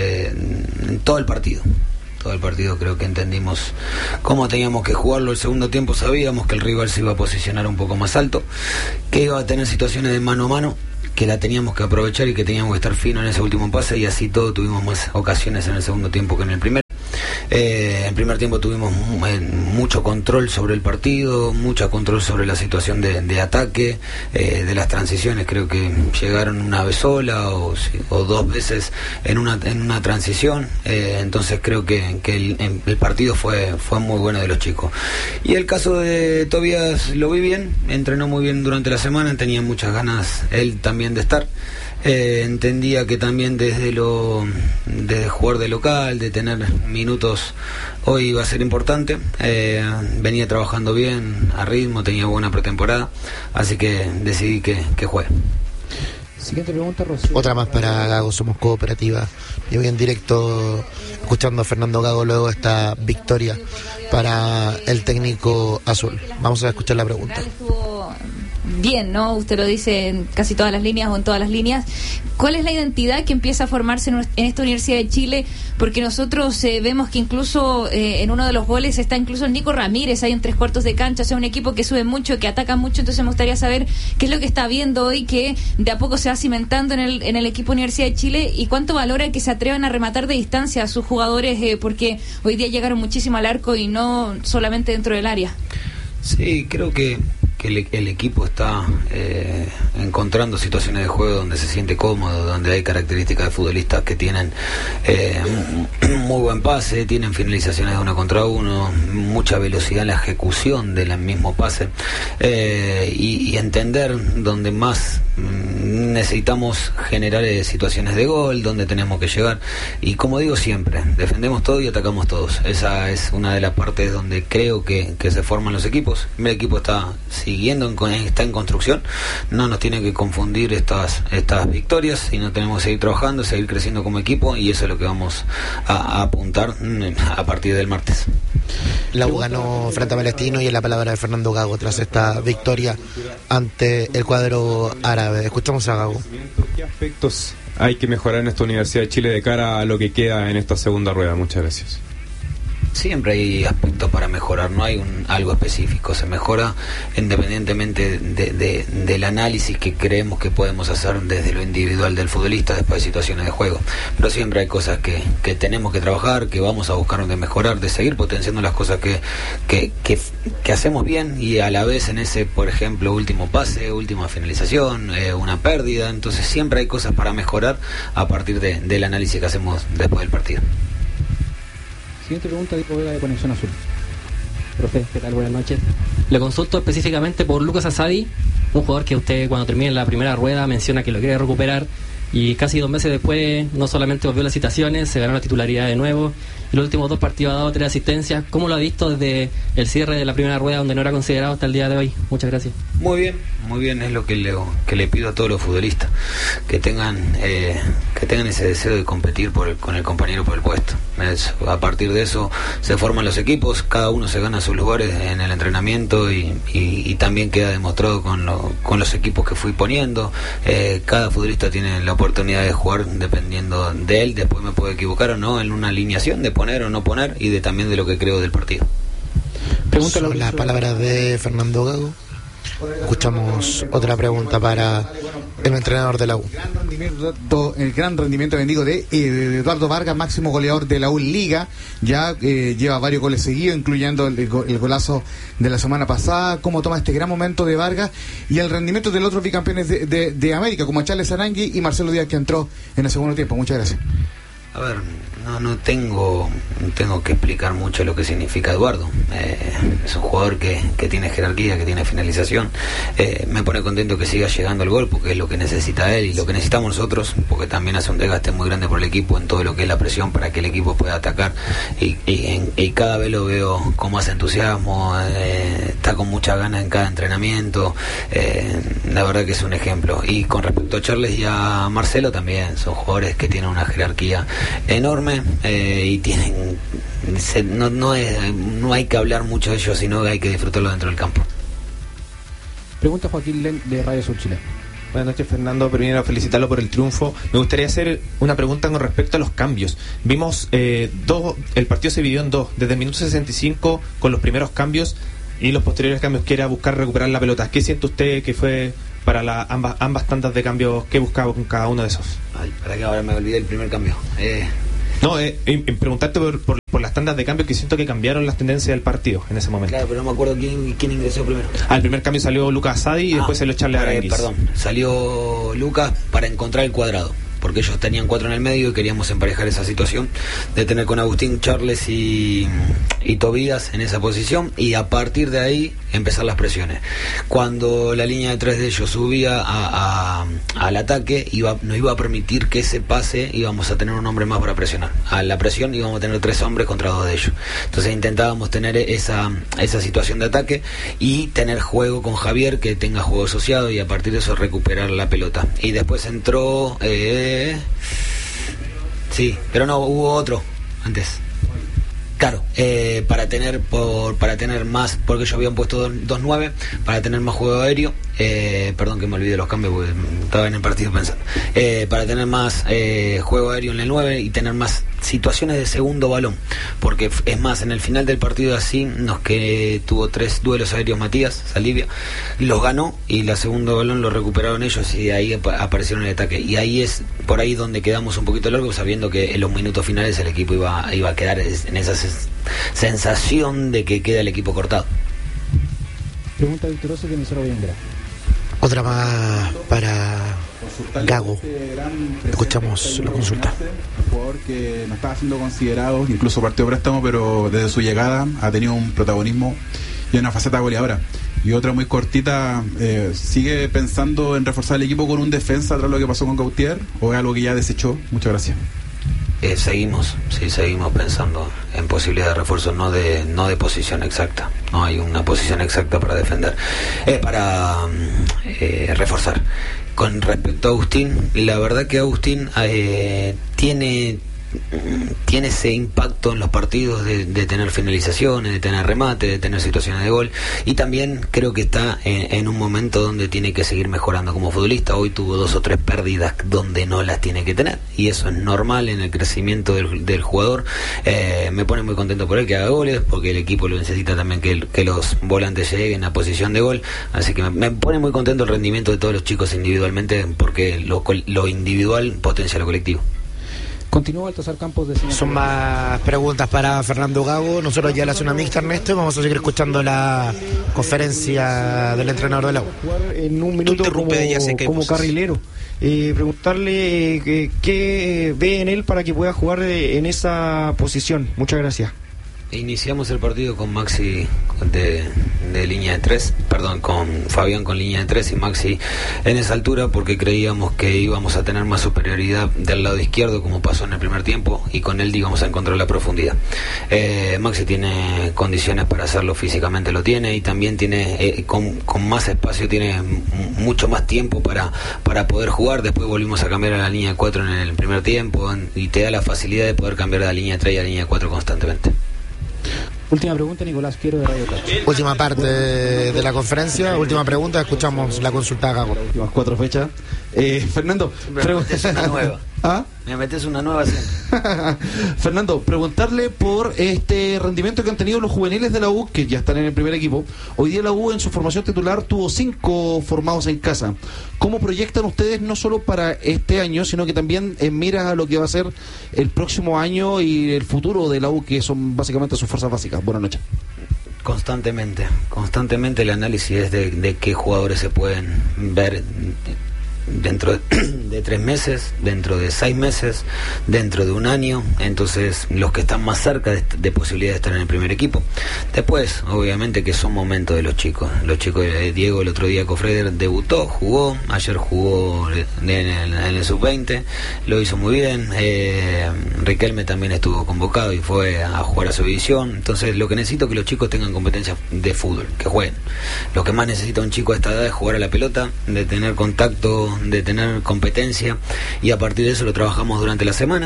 E: en todo el partido. Todo el partido creo que entendimos cómo teníamos que jugarlo. El segundo tiempo sabíamos que el rival se iba a posicionar un poco más alto, que iba a tener situaciones de mano a mano, que la teníamos que aprovechar y que teníamos que estar fino en ese último pase, y así todo tuvimos más ocasiones en el segundo tiempo que en el primero. En primer tiempo tuvimos mucho control sobre el partido, mucho control sobre la situación de ataque, de las transiciones. Creo que llegaron una vez sola o dos veces en una transición. Entonces creo que el partido fue muy bueno de los chicos. Y el caso de Tobías lo vi bien, entrenó muy bien durante la semana, tenía muchas ganas él también de estar. Entendía que también desde jugar de local, de tener minutos, hoy iba a ser importante. Venía trabajando bien, a ritmo, tenía buena pretemporada, así que decidí que juegue.
J: Siguiente pregunta, Rocío.
C: Otra más para Gago, somos cooperativa. Yo voy en directo escuchando a Fernando Gago luego de esta victoria para el técnico azul. Vamos a escuchar la pregunta.
M: Bien, ¿no? Usted lo dice en casi todas las líneas o en todas las líneas. ¿Cuál es la identidad que empieza a formarse en esta Universidad de Chile? Porque nosotros vemos que incluso en uno de los goles está incluso el Nico Ramírez ahí en 3/4 de cancha, o sea, un equipo que sube mucho, que ataca mucho. Entonces me gustaría saber qué es lo que está viendo hoy, que de a poco se va cimentando en el equipo Universidad de Chile, y cuánto valora que se atrevan a rematar de distancia a sus jugadores, porque hoy día llegaron muchísimo al arco y no solamente dentro del área.
E: Sí, creo que el equipo está encontrando situaciones de juego donde se siente cómodo, donde hay características de futbolistas que tienen muy buen pase, tienen finalizaciones de 1 contra 1, mucha velocidad en la ejecución del mismo pase, y entender donde más necesitamos generar situaciones de gol, donde tenemos que llegar. Y como digo siempre, defendemos todo y atacamos todos. Esa es una de las partes donde creo que se forman los equipos. El equipo está está en construcción, no nos tiene que confundir estas victorias, sino tenemos que seguir trabajando, seguir creciendo como equipo, y eso es lo que vamos a apuntar a partir del martes.
C: La U ganó frente a Palestino, y en la palabra de Fernando Gago tras esta victoria ante el cuadro árabe. Escuchamos a Gago.
N: ¿Qué aspectos hay que mejorar en esta Universidad de Chile de cara a lo que queda en esta segunda rueda? Muchas gracias.
E: Siempre hay aspectos para mejorar, no hay algo específico, se mejora independientemente del análisis que creemos que podemos hacer desde lo individual del futbolista después de situaciones de juego, pero siempre hay cosas que tenemos que trabajar, que vamos a buscar de mejorar, de seguir potenciando las cosas que hacemos bien, y a la vez en ese, por ejemplo, último pase, última finalización, una pérdida. Entonces siempre hay cosas para mejorar a partir del análisis que hacemos después del partido.
J: Siguiente pregunta, Diego Vega de Conexión Azul.
O: Profe, ¿qué tal? Buenas noches. Le consulto específicamente por Lucas Asadi, un jugador que usted cuando termine la primera rueda menciona que lo quiere recuperar, y casi 2 meses después no solamente volvió a las citaciones, se ganó la titularidad de nuevo, y los últimos 2 partidos ha dado 3 asistencias. ¿Cómo lo ha visto desde el cierre de la primera rueda, donde no era considerado hasta el día de hoy? Muchas gracias.
E: Muy bien, es lo que le pido a todos los futbolistas, que tengan ese deseo de competir con el compañero por el puesto. A partir de eso se forman los equipos, cada uno se gana sus lugares en el entrenamiento, y también queda demostrado con los equipos que fui poniendo. Cada futbolista tiene la oportunidad de jugar dependiendo de él, después me puedo equivocar o no en una alineación de poner o no poner, y también de lo que creo del partido.
C: Son las palabras de Fernando Gago. Escuchamos otra pregunta para el entrenador de la U.
L: El gran rendimiento, bendigo, de Eduardo Vargas, máximo goleador de la U Liga. Ya lleva varios goles seguidos, incluyendo el golazo de la semana pasada. ¿Cómo toma este gran momento de Vargas y el rendimiento de los otros bicampeones de América, como Charles Arangui y Marcelo Díaz, que entró en el segundo tiempo? Muchas gracias.
E: A ver, no tengo que explicar mucho lo que significa Eduardo. Es un jugador que tiene jerarquía, que tiene finalización. Me pone contento que siga llegando al gol, porque es lo que necesita él y lo que necesitamos nosotros, porque también hace un desgaste muy grande por el equipo en todo lo que es la presión para que el equipo pueda atacar, y cada vez lo veo con más entusiasmo, está con mucha ganas en cada entrenamiento. La verdad que es un ejemplo. Y con respecto a Charles y a Marcelo también, son jugadores que tienen una jerarquía enorme, y tienen no hay que hablar mucho de ellos, sino que hay que disfrutarlo dentro del campo.
J: Pregunta Joaquín Len de Radio Sur Chile.
P: Buenas noches, Fernando. Primero, felicitarlo por el triunfo. Me gustaría hacer una pregunta con respecto a los cambios. Vimos el partido se dividió en dos, desde el minuto 65 con los primeros cambios y los posteriores cambios, que era buscar recuperar la pelota. ¿Qué siente usted que fue para ambas tandas de cambios? ¿Qué buscaba con cada uno de esos?
E: Ay, para que ahora me olvidé el primer cambio.
P: Preguntarte por las tandas de cambio, que siento que cambiaron las tendencias del partido en ese momento.
E: Claro, pero no me acuerdo quién ingresó primero.
P: Al primer cambio salió Lucas Asadi y después salió Charles Aranguis.
E: Perdón, salió Lucas para encontrar el cuadrado, porque ellos tenían 4 en el medio y queríamos emparejar esa situación de tener con Agustín, Charles y Tobías en esa posición, y a partir de ahí empezar las presiones. Cuando la línea de 3 de ellos subía al ataque, no iba a permitir que ese pase, íbamos a tener un hombre más para presionar. A la presión íbamos a tener 3 hombres contra 2 de ellos. Entonces intentábamos tener esa situación de ataque y tener juego con Javier, que tenga juego asociado, y a partir de eso recuperar la pelota. Y después entró sí, pero no, hubo otro antes. Claro, para tener más, porque ellos habían puesto 2-9, para tener más juego aéreo, perdón que me olvidé los cambios porque estaba en el partido pensando, para tener más juego aéreo en el 9 y tener más situaciones de segundo balón, porque es más, en el final del partido así, que tuvo 3 duelos aéreos Matías, Saldivia, los ganó y el segundo balón lo recuperaron ellos y ahí aparecieron en el ataque, y ahí es por ahí donde quedamos un poquito largos, sabiendo que en los minutos finales el equipo iba a quedar en esa sensación de que queda el equipo cortado.
J: Pregunta Víctor Oso de emisora Boyangra.
C: Otra más para Gago. Escuchamos la consulta.
Q: Un jugador que no estaba siendo considerado, incluso partido de préstamo, pero desde su llegada ha tenido un protagonismo y una faceta goleadora. Y otra muy cortita, ¿sigue pensando en reforzar el equipo con un defensa tras lo que pasó con Gautier, o es algo que ya desechó? Muchas gracias.
E: Seguimos pensando en posibilidad de refuerzo, no de posición exacta. No hay una posición exacta para defender, para reforzar. Con respecto a Agustín, la verdad que Agustín tiene ese impacto en los partidos de tener finalizaciones, de tener remate, de tener situaciones de gol, y también creo que está en un momento donde tiene que seguir mejorando como futbolista. Hoy tuvo 2 o 3 pérdidas donde no las tiene que tener, y eso es normal en el crecimiento del jugador. Me pone muy contento por él que haga goles, porque el equipo lo necesita también, que los volantes lleguen a posición de gol, así que me pone muy contento el rendimiento de todos los chicos individualmente, porque lo individual potencia lo colectivo.
J: Continúa Baltasar Campos de Señal.
C: Son más preguntas para Fernando Gago. Nosotros ya la zona mixta, Ernesto, vamos a seguir escuchando la conferencia del entrenador de la U.
H: En un minuto como carrilero. Preguntarle qué ve en él para que pueda jugar en esa posición. Muchas gracias.
E: Iniciamos el partido con Maxi de línea de 3, con Fabián con línea de 3 y Maxi en esa altura, porque creíamos que íbamos a tener más superioridad del lado izquierdo, como pasó en el primer tiempo, y con él íbamos a encontrar la profundidad. Maxi tiene condiciones para hacerlo, físicamente lo tiene, y también tiene con más espacio, tiene mucho más tiempo para poder jugar. Después volvimos a cambiar a la línea de 4 en el primer tiempo, y te da la facilidad de poder cambiar de la línea de 3 a la línea de 4 constantemente.
J: Última pregunta, Nicolás Quiero de Radio Touch.
C: Última parte de la conferencia, última pregunta, escuchamos la consulta a Gago.
L: Las últimas 4 fechas. Fernando,
E: preguntas una nueva.
L: ¿Ah?
E: Me metes una nueva
L: Fernando, preguntarle por este rendimiento que han tenido los juveniles de la U, que ya están en el primer equipo. Hoy día la U en su formación titular tuvo 5 formados en casa. ¿Cómo proyectan ustedes, no solo para este año, sino que también en miras a lo que va a ser el próximo año y el futuro de la U, que son básicamente sus fuerzas básicas? Buenas noches.
E: Constantemente el análisis es de qué jugadores se pueden ver dentro de 3 meses, dentro de 6 meses, dentro de un año. Entonces, los que están más cerca de posibilidad de estar en el primer equipo. Después, obviamente que son momentos de los chicos de Diego, el otro día Cofreder debutó, jugó, ayer jugó en el sub-20, lo hizo muy bien. Riquelme también estuvo convocado y fue a jugar a su división. Entonces, lo que necesito es que los chicos tengan competencia de fútbol, que jueguen. Lo que más necesita un chico a esta edad es jugar a la pelota, de tener contacto, de tener competencia, y a partir de eso lo trabajamos durante la semana.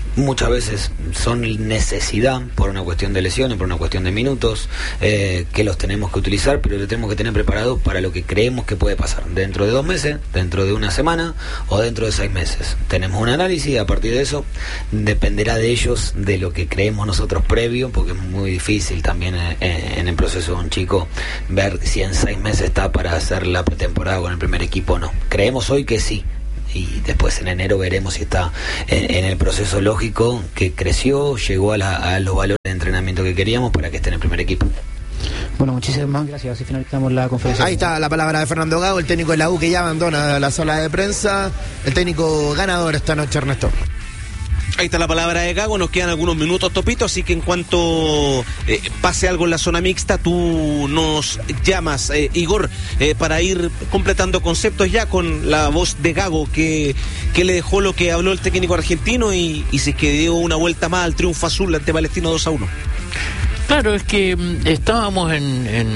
E: muchas veces son necesidad por una cuestión de lesiones, por una cuestión de minutos, que los tenemos que utilizar, pero lo tenemos que tener preparado para lo que creemos que puede pasar dentro de 2 meses, dentro de una semana o dentro de 6 meses. Tenemos un análisis y a partir de eso dependerá de ellos, de lo que creemos nosotros previo, porque es muy difícil también en el proceso de un chico ver si en 6 meses está para hacer la pretemporada con el primer equipo o no. Creemos hoy que sí, y después en enero veremos si está en el proceso lógico, que creció, llegó a los valores de entrenamiento que queríamos para que esté en el primer equipo.
J: Bueno, muchísimas gracias. Así finalizamos la conferencia.
C: Ahí está la palabra de Fernando Gago, el técnico de la U, que ya abandona la sala de prensa, el técnico ganador esta noche, Ernesto.
B: Ahí está la palabra de Gago, nos quedan algunos minutos, Topito, así que en cuanto pase algo en la zona mixta, tú nos llamas, Igor, para ir completando conceptos ya con la voz de Gago, que le dejó lo que habló el técnico argentino y si es que dio una vuelta más al triunfo azul ante Palestino 2-1.
G: Claro, es que estábamos en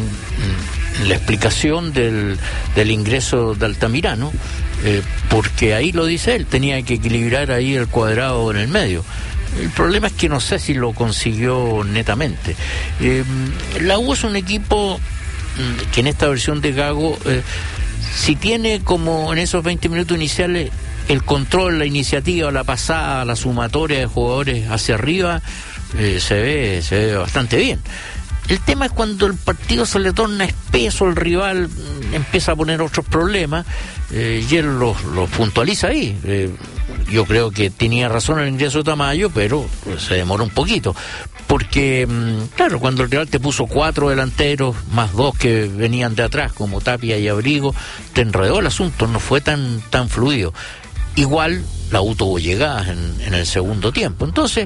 G: la explicación del ingreso de Altamirano, porque ahí lo dice él, tenía que equilibrar ahí el cuadrado en el medio. El problema es que no sé si lo consiguió netamente. La U es un equipo que en esta versión de Gago, si tiene como en esos 20 minutos iniciales el control, la iniciativa, la pasada, la sumatoria de jugadores hacia arriba, se ve bastante bien. El tema es cuando el partido se le torna espeso, el rival empieza a poner otros problemas, y él los puntualiza ahí. Yo creo que tenía razón el ingreso de Tamayo, pero se demoró un poquito, porque claro, cuando el rival te puso 4 delanteros más 2 que venían de atrás como Tapia y Abrigo, te enredó el asunto, no fue tan fluido. Igual la U tuvo llegadas en el segundo tiempo. Entonces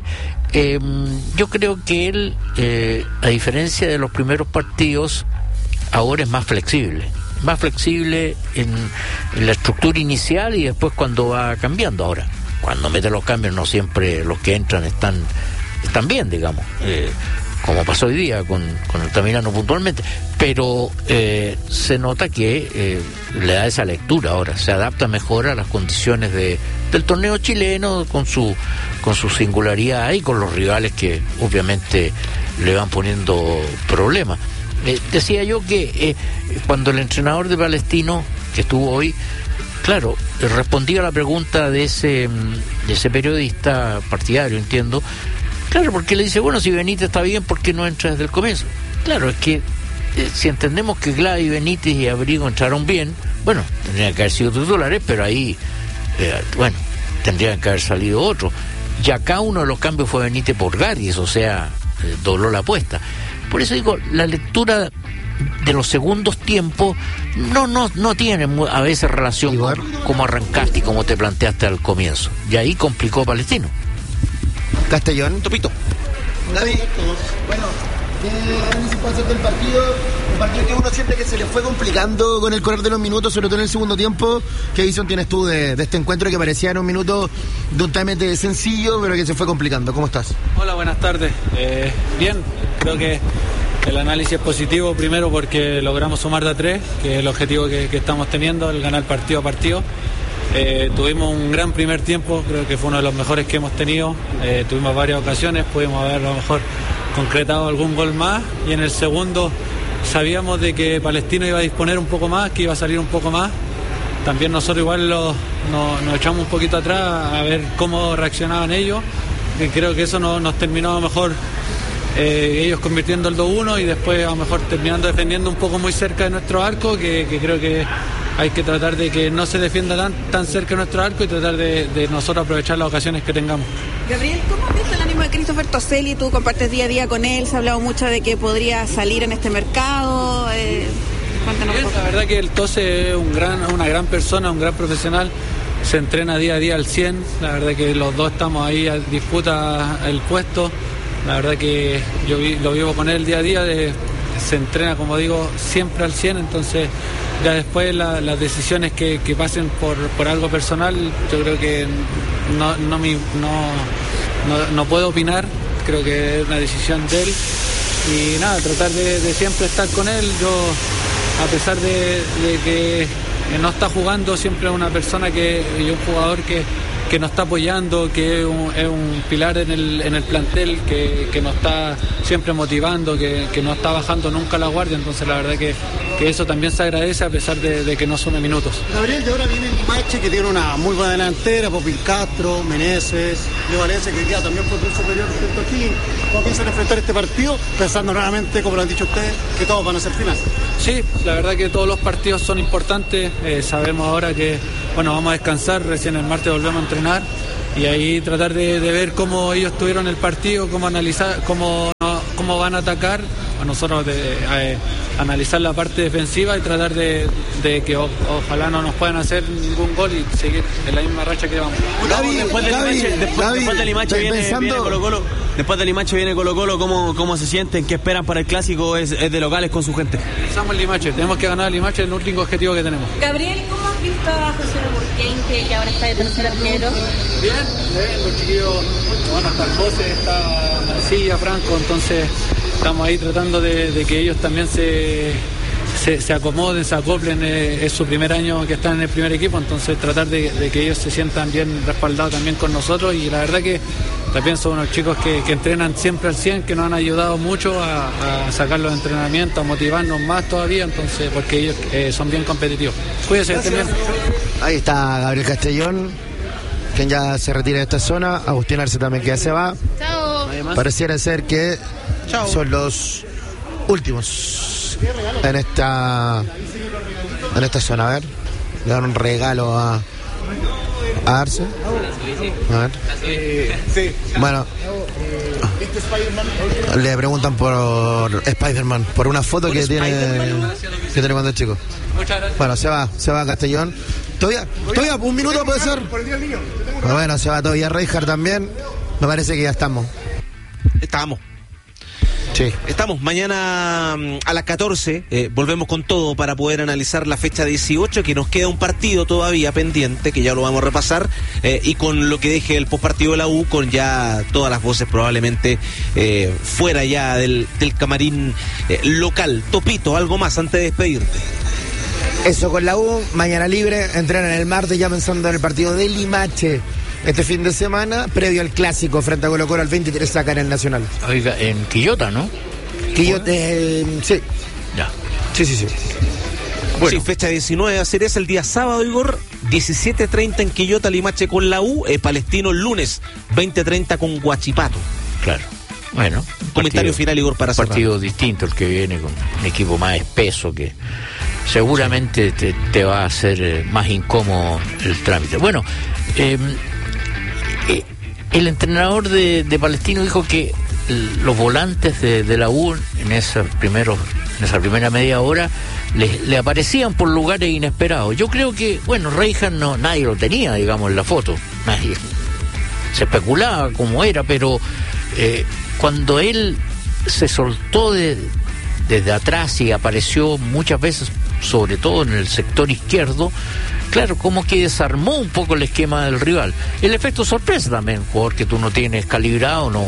G: yo creo que él, a diferencia de los primeros partidos, ahora es más flexible en la estructura inicial y después cuando va cambiando. Ahora, cuando mete los cambios, no siempre los que entran están bien, digamos, como pasó hoy día con Altamirano puntualmente, pero se nota que le da esa lectura ahora, se adapta mejor a las condiciones del torneo chileno, con su singularidad y con los rivales que obviamente le van poniendo problemas. Decía yo que cuando el entrenador de Palestino, que estuvo hoy, claro, respondía a la pregunta de ese periodista partidario, entiendo. Claro, porque le dice, bueno, si Benítez está bien, ¿por qué no entra desde el comienzo? Claro, es que si entendemos que Gladys, Benítez y Abrigo entraron bien, bueno, tendrían que haber sido titulares, pero ahí, tendrían que haber salido otros. Y acá uno de los cambios fue Benítez por Garis, o sea, dobló la apuesta. Por eso digo, la lectura de los segundos tiempos no tiene a veces relación con cómo arrancaste y cómo te planteaste al comienzo. Y ahí complicó Palestino.
C: Castellón.
B: Topito.
C: David, bueno, ¿qué análisis puede hacer del partido? Un partido que uno siente que se le fue complicando con el correr de los minutos, sobre todo en el segundo tiempo. ¿Qué visión tienes tú de este encuentro que parecía en un minuto totalmente sencillo, pero que se fue complicando? ¿Cómo estás?
R: Hola, buenas tardes. Bien, creo que el análisis es positivo, primero porque logramos sumar de a 3, que es el objetivo que estamos teniendo, el ganar partido a partido. Tuvimos un gran primer tiempo, creo que fue uno de los mejores que hemos tenido. Tuvimos varias ocasiones, pudimos haber a lo mejor concretado algún gol más, y en el segundo sabíamos de que Palestino iba a disponer un poco más, que iba a salir un poco más. También nosotros igual nos echamos un poquito atrás a ver cómo reaccionaban ellos, y creo que eso nos terminó a lo mejor ellos convirtiendo el 2-1 y después a lo mejor terminando defendiendo un poco muy cerca de nuestro arco, que creo que hay que tratar de que no se defienda tan cerca de nuestro arco y tratar de nosotros aprovechar las ocasiones que tengamos.
S: Gabriel, ¿cómo has visto el ánimo de Christopher Toselli? Tú compartes día a día con él, se ha hablado mucho de que podría salir en este mercado. Cuéntanos un poco.
R: La verdad que el Tose es una gran persona, un gran profesional, se entrena día a día al 100, la verdad que los dos estamos ahí a disputa el puesto, la verdad que yo lo vivo con él día a día, se entrena, como digo, siempre al 100, entonces ya después las decisiones que pasen por algo personal, yo creo que no puedo opinar, creo que es una decisión de él, y nada, tratar de siempre estar con él. Yo, a pesar de que no está jugando, siempre es una persona y un jugador que nos está apoyando, que es un pilar en el plantel, que nos está siempre motivando, que no está bajando nunca la guardia. Entonces la verdad que eso también se agradece a pesar de que no sume minutos.
T: Gabriel, de ahora viene Limache, que tiene una muy buena delantera, Popín Castro, Meneses, de Valencia, que ya también fue un superior respecto aquí. ¿Cómo piensan enfrentar este partido? Pensando nuevamente, como lo han dicho ustedes, que todos van a ser finales.
R: Sí, la verdad que todos los partidos son importantes. Sabemos ahora que vamos a descansar, recién el martes volvemos a entrenar y ahí tratar de ver cómo ellos tuvieron el partido, cómo analizar, cómo van a atacar. A nosotros analizar la parte defensiva y tratar de que ojalá no nos puedan hacer ningún gol y seguir en la misma racha que vamos.
B: Después del Limache viene Colo-Colo. Después del Limache viene Colo-Colo. ¿Cómo se sienten? ¿Qué esperan para el clásico? Es de locales con su gente.
R: Empezamos el Limache. Tenemos que ganar el Limache, es el único objetivo que tenemos.
M: Gabriel, ¿cómo has visto a José Burquén, que ahora está de tercer arquero?
R: Bien, los chiquillos, está el José, está Mancilla, Franco, entonces estamos ahí tratando de que ellos también se acomoden, se acoplen. Es su primer año que están en el primer equipo, entonces tratar de que ellos se sientan bien respaldados también con nosotros. Y la verdad que también son unos chicos que entrenan siempre al 100, que nos han ayudado mucho a sacar los entrenamientos, a motivarnos más todavía, entonces porque ellos son bien competitivos. Cuídense también.
C: Ahí está Gabriel Castellón, quien ya se retira de esta zona. Agustín Arce también, que ya se va.
M: Chao.
C: Pareciera ser que son los últimos en esta zona. A ver, le dan un regalo a Arce. A ver. Bueno, le preguntan por Spider-Man, por una foto que tiene cuando es chico.
R: Muchas gracias.
C: Bueno, se va Castellón. Todavía un minuto puede ser. Bueno, se va todavía Reinhardt también. Me parece que ya estamos. Sí.
B: Estamos mañana a las 14, volvemos con todo para poder analizar la fecha 18, que nos queda un partido todavía pendiente, que ya lo vamos a repasar, y con lo que deje el postpartido de la U, con ya todas las voces probablemente fuera ya del camarín local. Topito, algo más antes de despedirte.
C: Eso con la U, mañana libre, entrenan el martes ya pensando en el partido de Limache. Este fin de semana, previo al clásico frente a Colo-Colo, al 23 sacan el Nacional.
G: Oiga, en Quillota, ¿no?
C: Quillota, sí.
G: Ya.
C: Sí.
B: Bueno. Sí, fecha 19 va a ser ese el día sábado, Igor, 17:30 en Quillota, Limache con la U, Palestino el lunes, 20:30 con Huachipato.
G: Claro. Bueno.
B: Comentario final, Igor, para cerrar.
G: Un partido distinto, el que viene con un equipo más espeso que seguramente te va a hacer más incómodo el trámite. Bueno, el entrenador de Palestino dijo que los volantes de la U en esa primera media hora le aparecían por lugares inesperados. Yo creo que, Reinhardt nadie lo tenía, digamos, en la foto. Nadie. Se especulaba cómo era, pero cuando él se soltó desde atrás y apareció muchas veces, sobre todo en el sector izquierdo, claro, como que desarmó un poco el esquema del rival. El efecto sorpresa también, un jugador que tú no tienes calibrado, no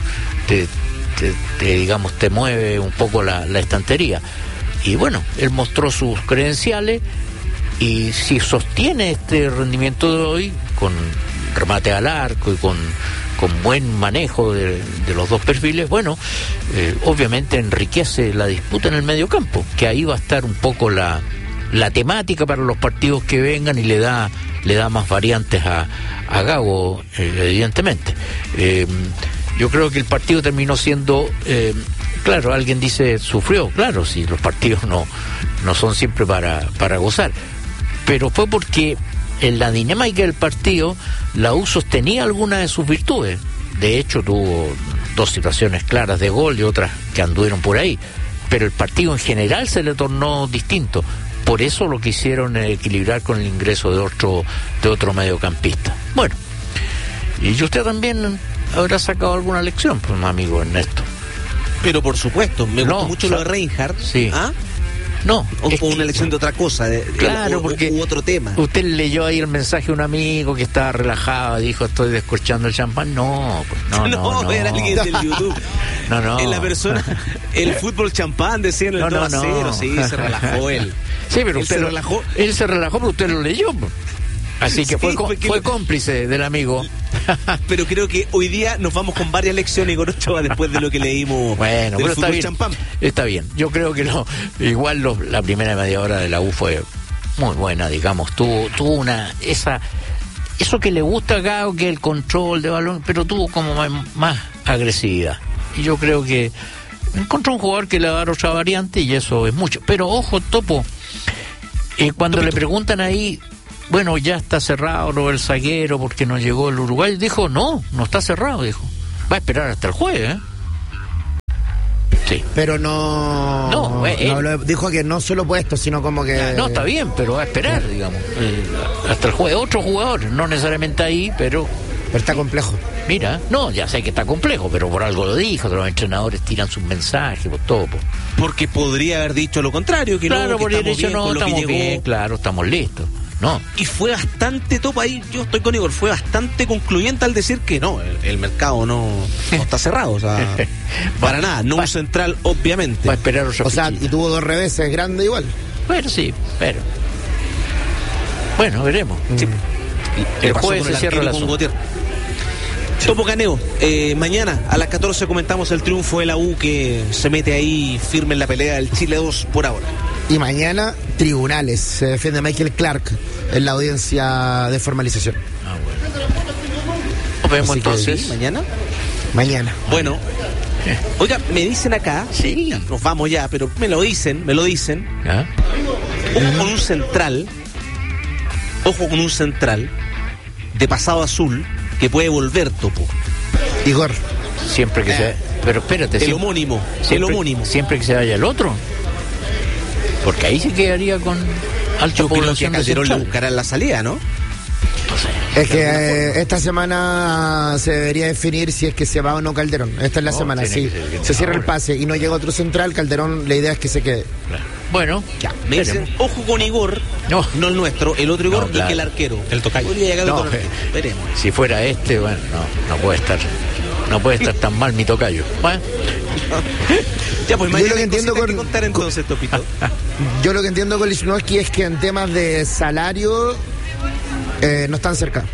G: te mueve un poco la estantería. Y bueno, él mostró sus credenciales y si sostiene este rendimiento de hoy, con remate al arco y con buen manejo de los dos perfiles, obviamente enriquece la disputa en el medio campo, que ahí va a estar un poco la temática para los partidos que vengan y le da más variantes a Gago, evidentemente. Yo creo que el partido terminó siendo, claro, alguien dice sufrió, claro, si los partidos no son siempre para gozar, pero fue porque en la dinámica del partido la U sostenía algunas de sus virtudes. De hecho tuvo dos situaciones claras de gol y otras que anduvieron por ahí, pero el partido en general se le tornó distinto. Por eso lo quisieron equilibrar con el ingreso de otro mediocampista. Bueno, y usted también habrá sacado alguna lección, pues, amigo Ernesto.
B: Pero por supuesto, me gustó mucho lo de Reinhardt.
G: Sí.
B: ¿Ah?
G: No.
B: O una elección de otra cosa,
G: claro, porque
B: u otro tema.
G: Usted leyó ahí el mensaje de un amigo que estaba relajado, dijo, estoy descorchando el champán. No, pues no.
B: Era alguien del YouTube.
G: No.
B: En la persona, el fútbol champán, decía en el 2-0, sí, se relajó él.
G: Sí, pero
B: él se relajó,
G: pero usted lo leyó. Así que
B: Sí,
G: fue cómplice del amigo.
B: Pero creo que hoy día nos vamos con varias lecciones, Igor Ochoa, después de lo que leímos
G: Bueno,
B: del
G: pero está
B: fútbol
G: bien.
B: champán.
G: Está bien. Yo creo que no. Igual la primera media hora de la U fue muy buena, digamos. Tuvo eso que le gusta a Gago, que el control de balón, pero tuvo como más agresividad. Y yo creo que encontró un jugador que le va a dar otra variante y eso es mucho. Pero ojo, Topo, cuando le preguntan ahí, bueno, ya está cerrado el zaguero porque no llegó el uruguayo, dijo, no está cerrado, dijo. Va a esperar hasta el jueves, ¿eh? Sí.
C: Pero no dijo que no solo puesto, sino como que...
G: No, está bien, pero va a esperar, digamos. Hasta el jueves. Otro jugador, no necesariamente ahí, pero
C: está complejo.
G: Mira, no, ya sé que está complejo, pero por algo lo dijo. Los entrenadores tiran sus mensajes, por todo.
B: Porque podría haber dicho lo contrario, que
G: claro,
B: no, que
G: por
B: estamos
G: derecho
B: bien
G: no,
B: con lo que
G: estamos
B: llegó.
G: bien, claro, estamos listos. No.
B: Y fue bastante top ahí, yo estoy con Igor, fue bastante concluyente al decir que no, el mercado no está cerrado, o sea, para nada, no un central, obviamente.
G: Va a esperar otra
C: fichita. Y tuvo 2 reveses grandes igual.
G: Bueno, sí, pero... Bueno, veremos. Sí. El jueves se cierra la zona.
B: Topo Caneo, mañana a las 14 comentamos el triunfo de la U que se mete ahí firme en la pelea del Chile 2 por ahora.
C: Y mañana, tribunales. Se defiende Michael Clark en la audiencia de formalización.
G: Nos vemos entonces.
B: Sí, mañana.
C: Mañana.
B: Bueno. Oiga, me dicen acá, sí, nos vamos ya, pero me lo dicen.
G: ¿Ah?
B: Ojo con un central de pasado azul que puede volver, Topo.
C: Igor.
G: Siempre que sea. Pero espérate.
B: El homónimo.
G: Siempre que se vaya el otro. Porque ahí se quedaría con alta población.
B: Que a Calderón le buscarán la salida, ¿no?
C: Es que esta semana se debería definir si es que se va o no Calderón. Esta es la semana, sí. Se cierra el pase y no llega otro central, Calderón, la idea es que se quede.
G: Claro. Bueno,
B: ya. Me dicen, ojo con Igor, no el nuestro, el otro Igor, y que el arquero.
A: El tocayo.
B: Veremos.
G: Si fuera bueno, no puede estar. No puede estar tan mal mi tocayo. Bueno.
B: Ya, pues
C: yo lo que entiendo
B: que contar entonces, Topito.
C: Yo lo que entiendo con Lichnowsky es que en temas de salario no están cerca.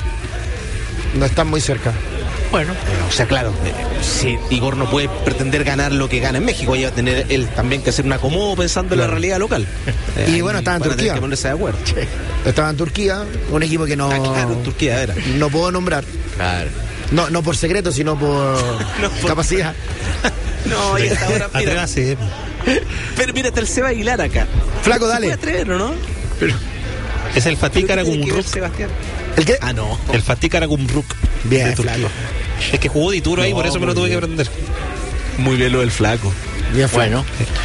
C: No están muy cerca.
B: Bueno, o sea, claro, si Igor no puede pretender ganar lo que gana en México, va a tener él también que hacer un acomodo pensando en la realidad local.
C: Y bueno, estaba en Turquía.
B: Que ponerse de acuerdo.
C: Estaba en Turquía, un equipo que no.
B: Claro, en Turquía era.
C: No puedo nombrar.
G: Claro.
C: No por secreto, sino por capacidad.
B: No, y hasta ahora. Mira, pero mira, está el Seba Aguilar acá.
C: Flaco, dale.
B: Se puede atrever, ¿no?
A: Pero es el Fatih Karagümrük.
C: ¿El qué?
B: Ah, no.
A: El Fatih Karagümrük.
C: Bien, Flaco.
A: Es que jugó Dituro ahí, por eso me lo tuve que aprender.
B: Muy bien lo del Flaco.
C: Bien,
G: bueno.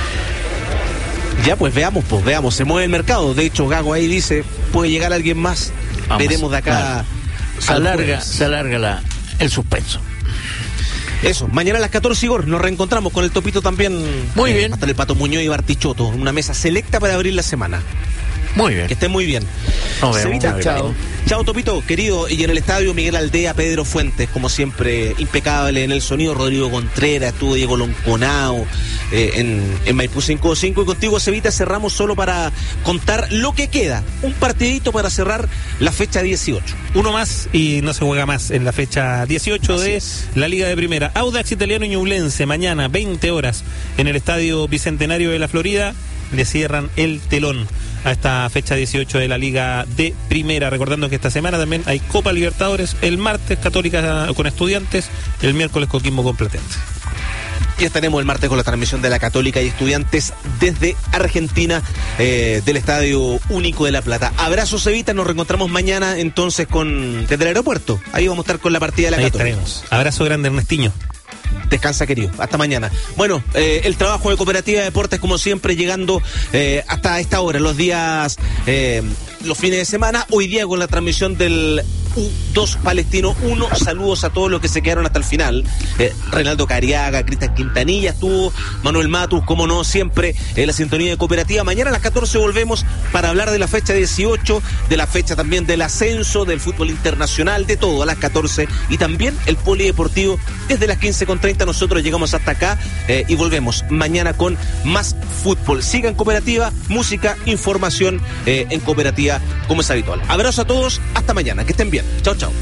B: Ya, pues veamos, se mueve el mercado. De hecho, Gago ahí dice, puede llegar alguien más. Vamos, veremos de acá.
G: Claro. Se alarga el suspenso.
B: Eso, mañana a las 14, Igor, nos reencontramos con el Topito también.
G: Muy bien.
B: Hasta el Pato Muñoz y Bartichotto, una mesa selecta para abrir la semana.
G: Muy bien.
B: Que estén muy bien.
G: Nos vemos.
B: Chao. Chao, Topito, querido. Y en el estadio, Miguel Aldea, Pedro Fuentes, como siempre, impecable en el sonido. Rodrigo Contreras, estuvo Diego Lonconao en Maipú 5-5. Y contigo, Cevita, cerramos solo para contar lo que queda. Un partidito para cerrar la fecha 18.
A: Uno más y no se juega más en la fecha 18 de la Liga de Primera. Audax Italiano y Ñublense, mañana, 20 horas, en el Estadio Bicentenario de la Florida. Le cierran el telón a esta fecha 18 de la Liga de Primera. Recordando que esta semana también hay Copa Libertadores, el martes Católica con Estudiantes, el miércoles Coquimbo con Platense.
B: Y estaremos el martes con la transmisión de la Católica y Estudiantes desde Argentina, del Estadio Único de La Plata. Abrazo, Cevita, nos reencontramos mañana entonces desde el aeropuerto. Ahí vamos a estar con la partida de la Católica.
A: Estaremos. Abrazo grande, Ernestiño.
B: Descansa, querido. Hasta mañana. Bueno, el trabajo de Cooperativa de Deportes, como siempre, llegando hasta esta hora, los días, los fines de semana. Hoy día con la transmisión del 2 Palestino 1. Saludos a todos los que se quedaron hasta el final. Reinaldo Cariaga, Cristian Quintanilla estuvo, Manuel Matus, como no, siempre en la sintonía de Cooperativa. Mañana a las 14 volvemos para hablar de la fecha 18, de la fecha también del ascenso, del fútbol internacional, de todo a las 14, y también el polideportivo desde las 15:30. Nosotros llegamos hasta acá y volvemos mañana con más fútbol. Sigan Cooperativa, música, información en Cooperativa como es habitual. Abrazo a todos, hasta mañana, que estén bien. Chao, chao.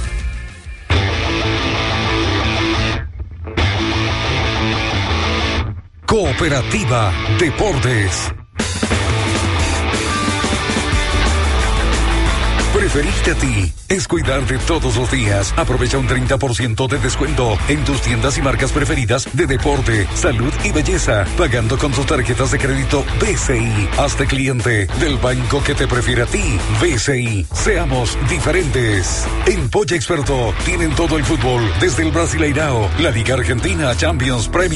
U: Cooperativa Deportes. Preferirte a ti es cuidarte todos los días. Aprovecha un 30% de descuento en tus tiendas y marcas preferidas de deporte, salud y belleza, pagando con tus tarjetas de crédito BCI. Hazte cliente del banco que te prefiere a ti. BCI. Seamos diferentes. En Polla Experto tienen todo el fútbol, desde el Brasileirao, la Liga Argentina, Champions, Premier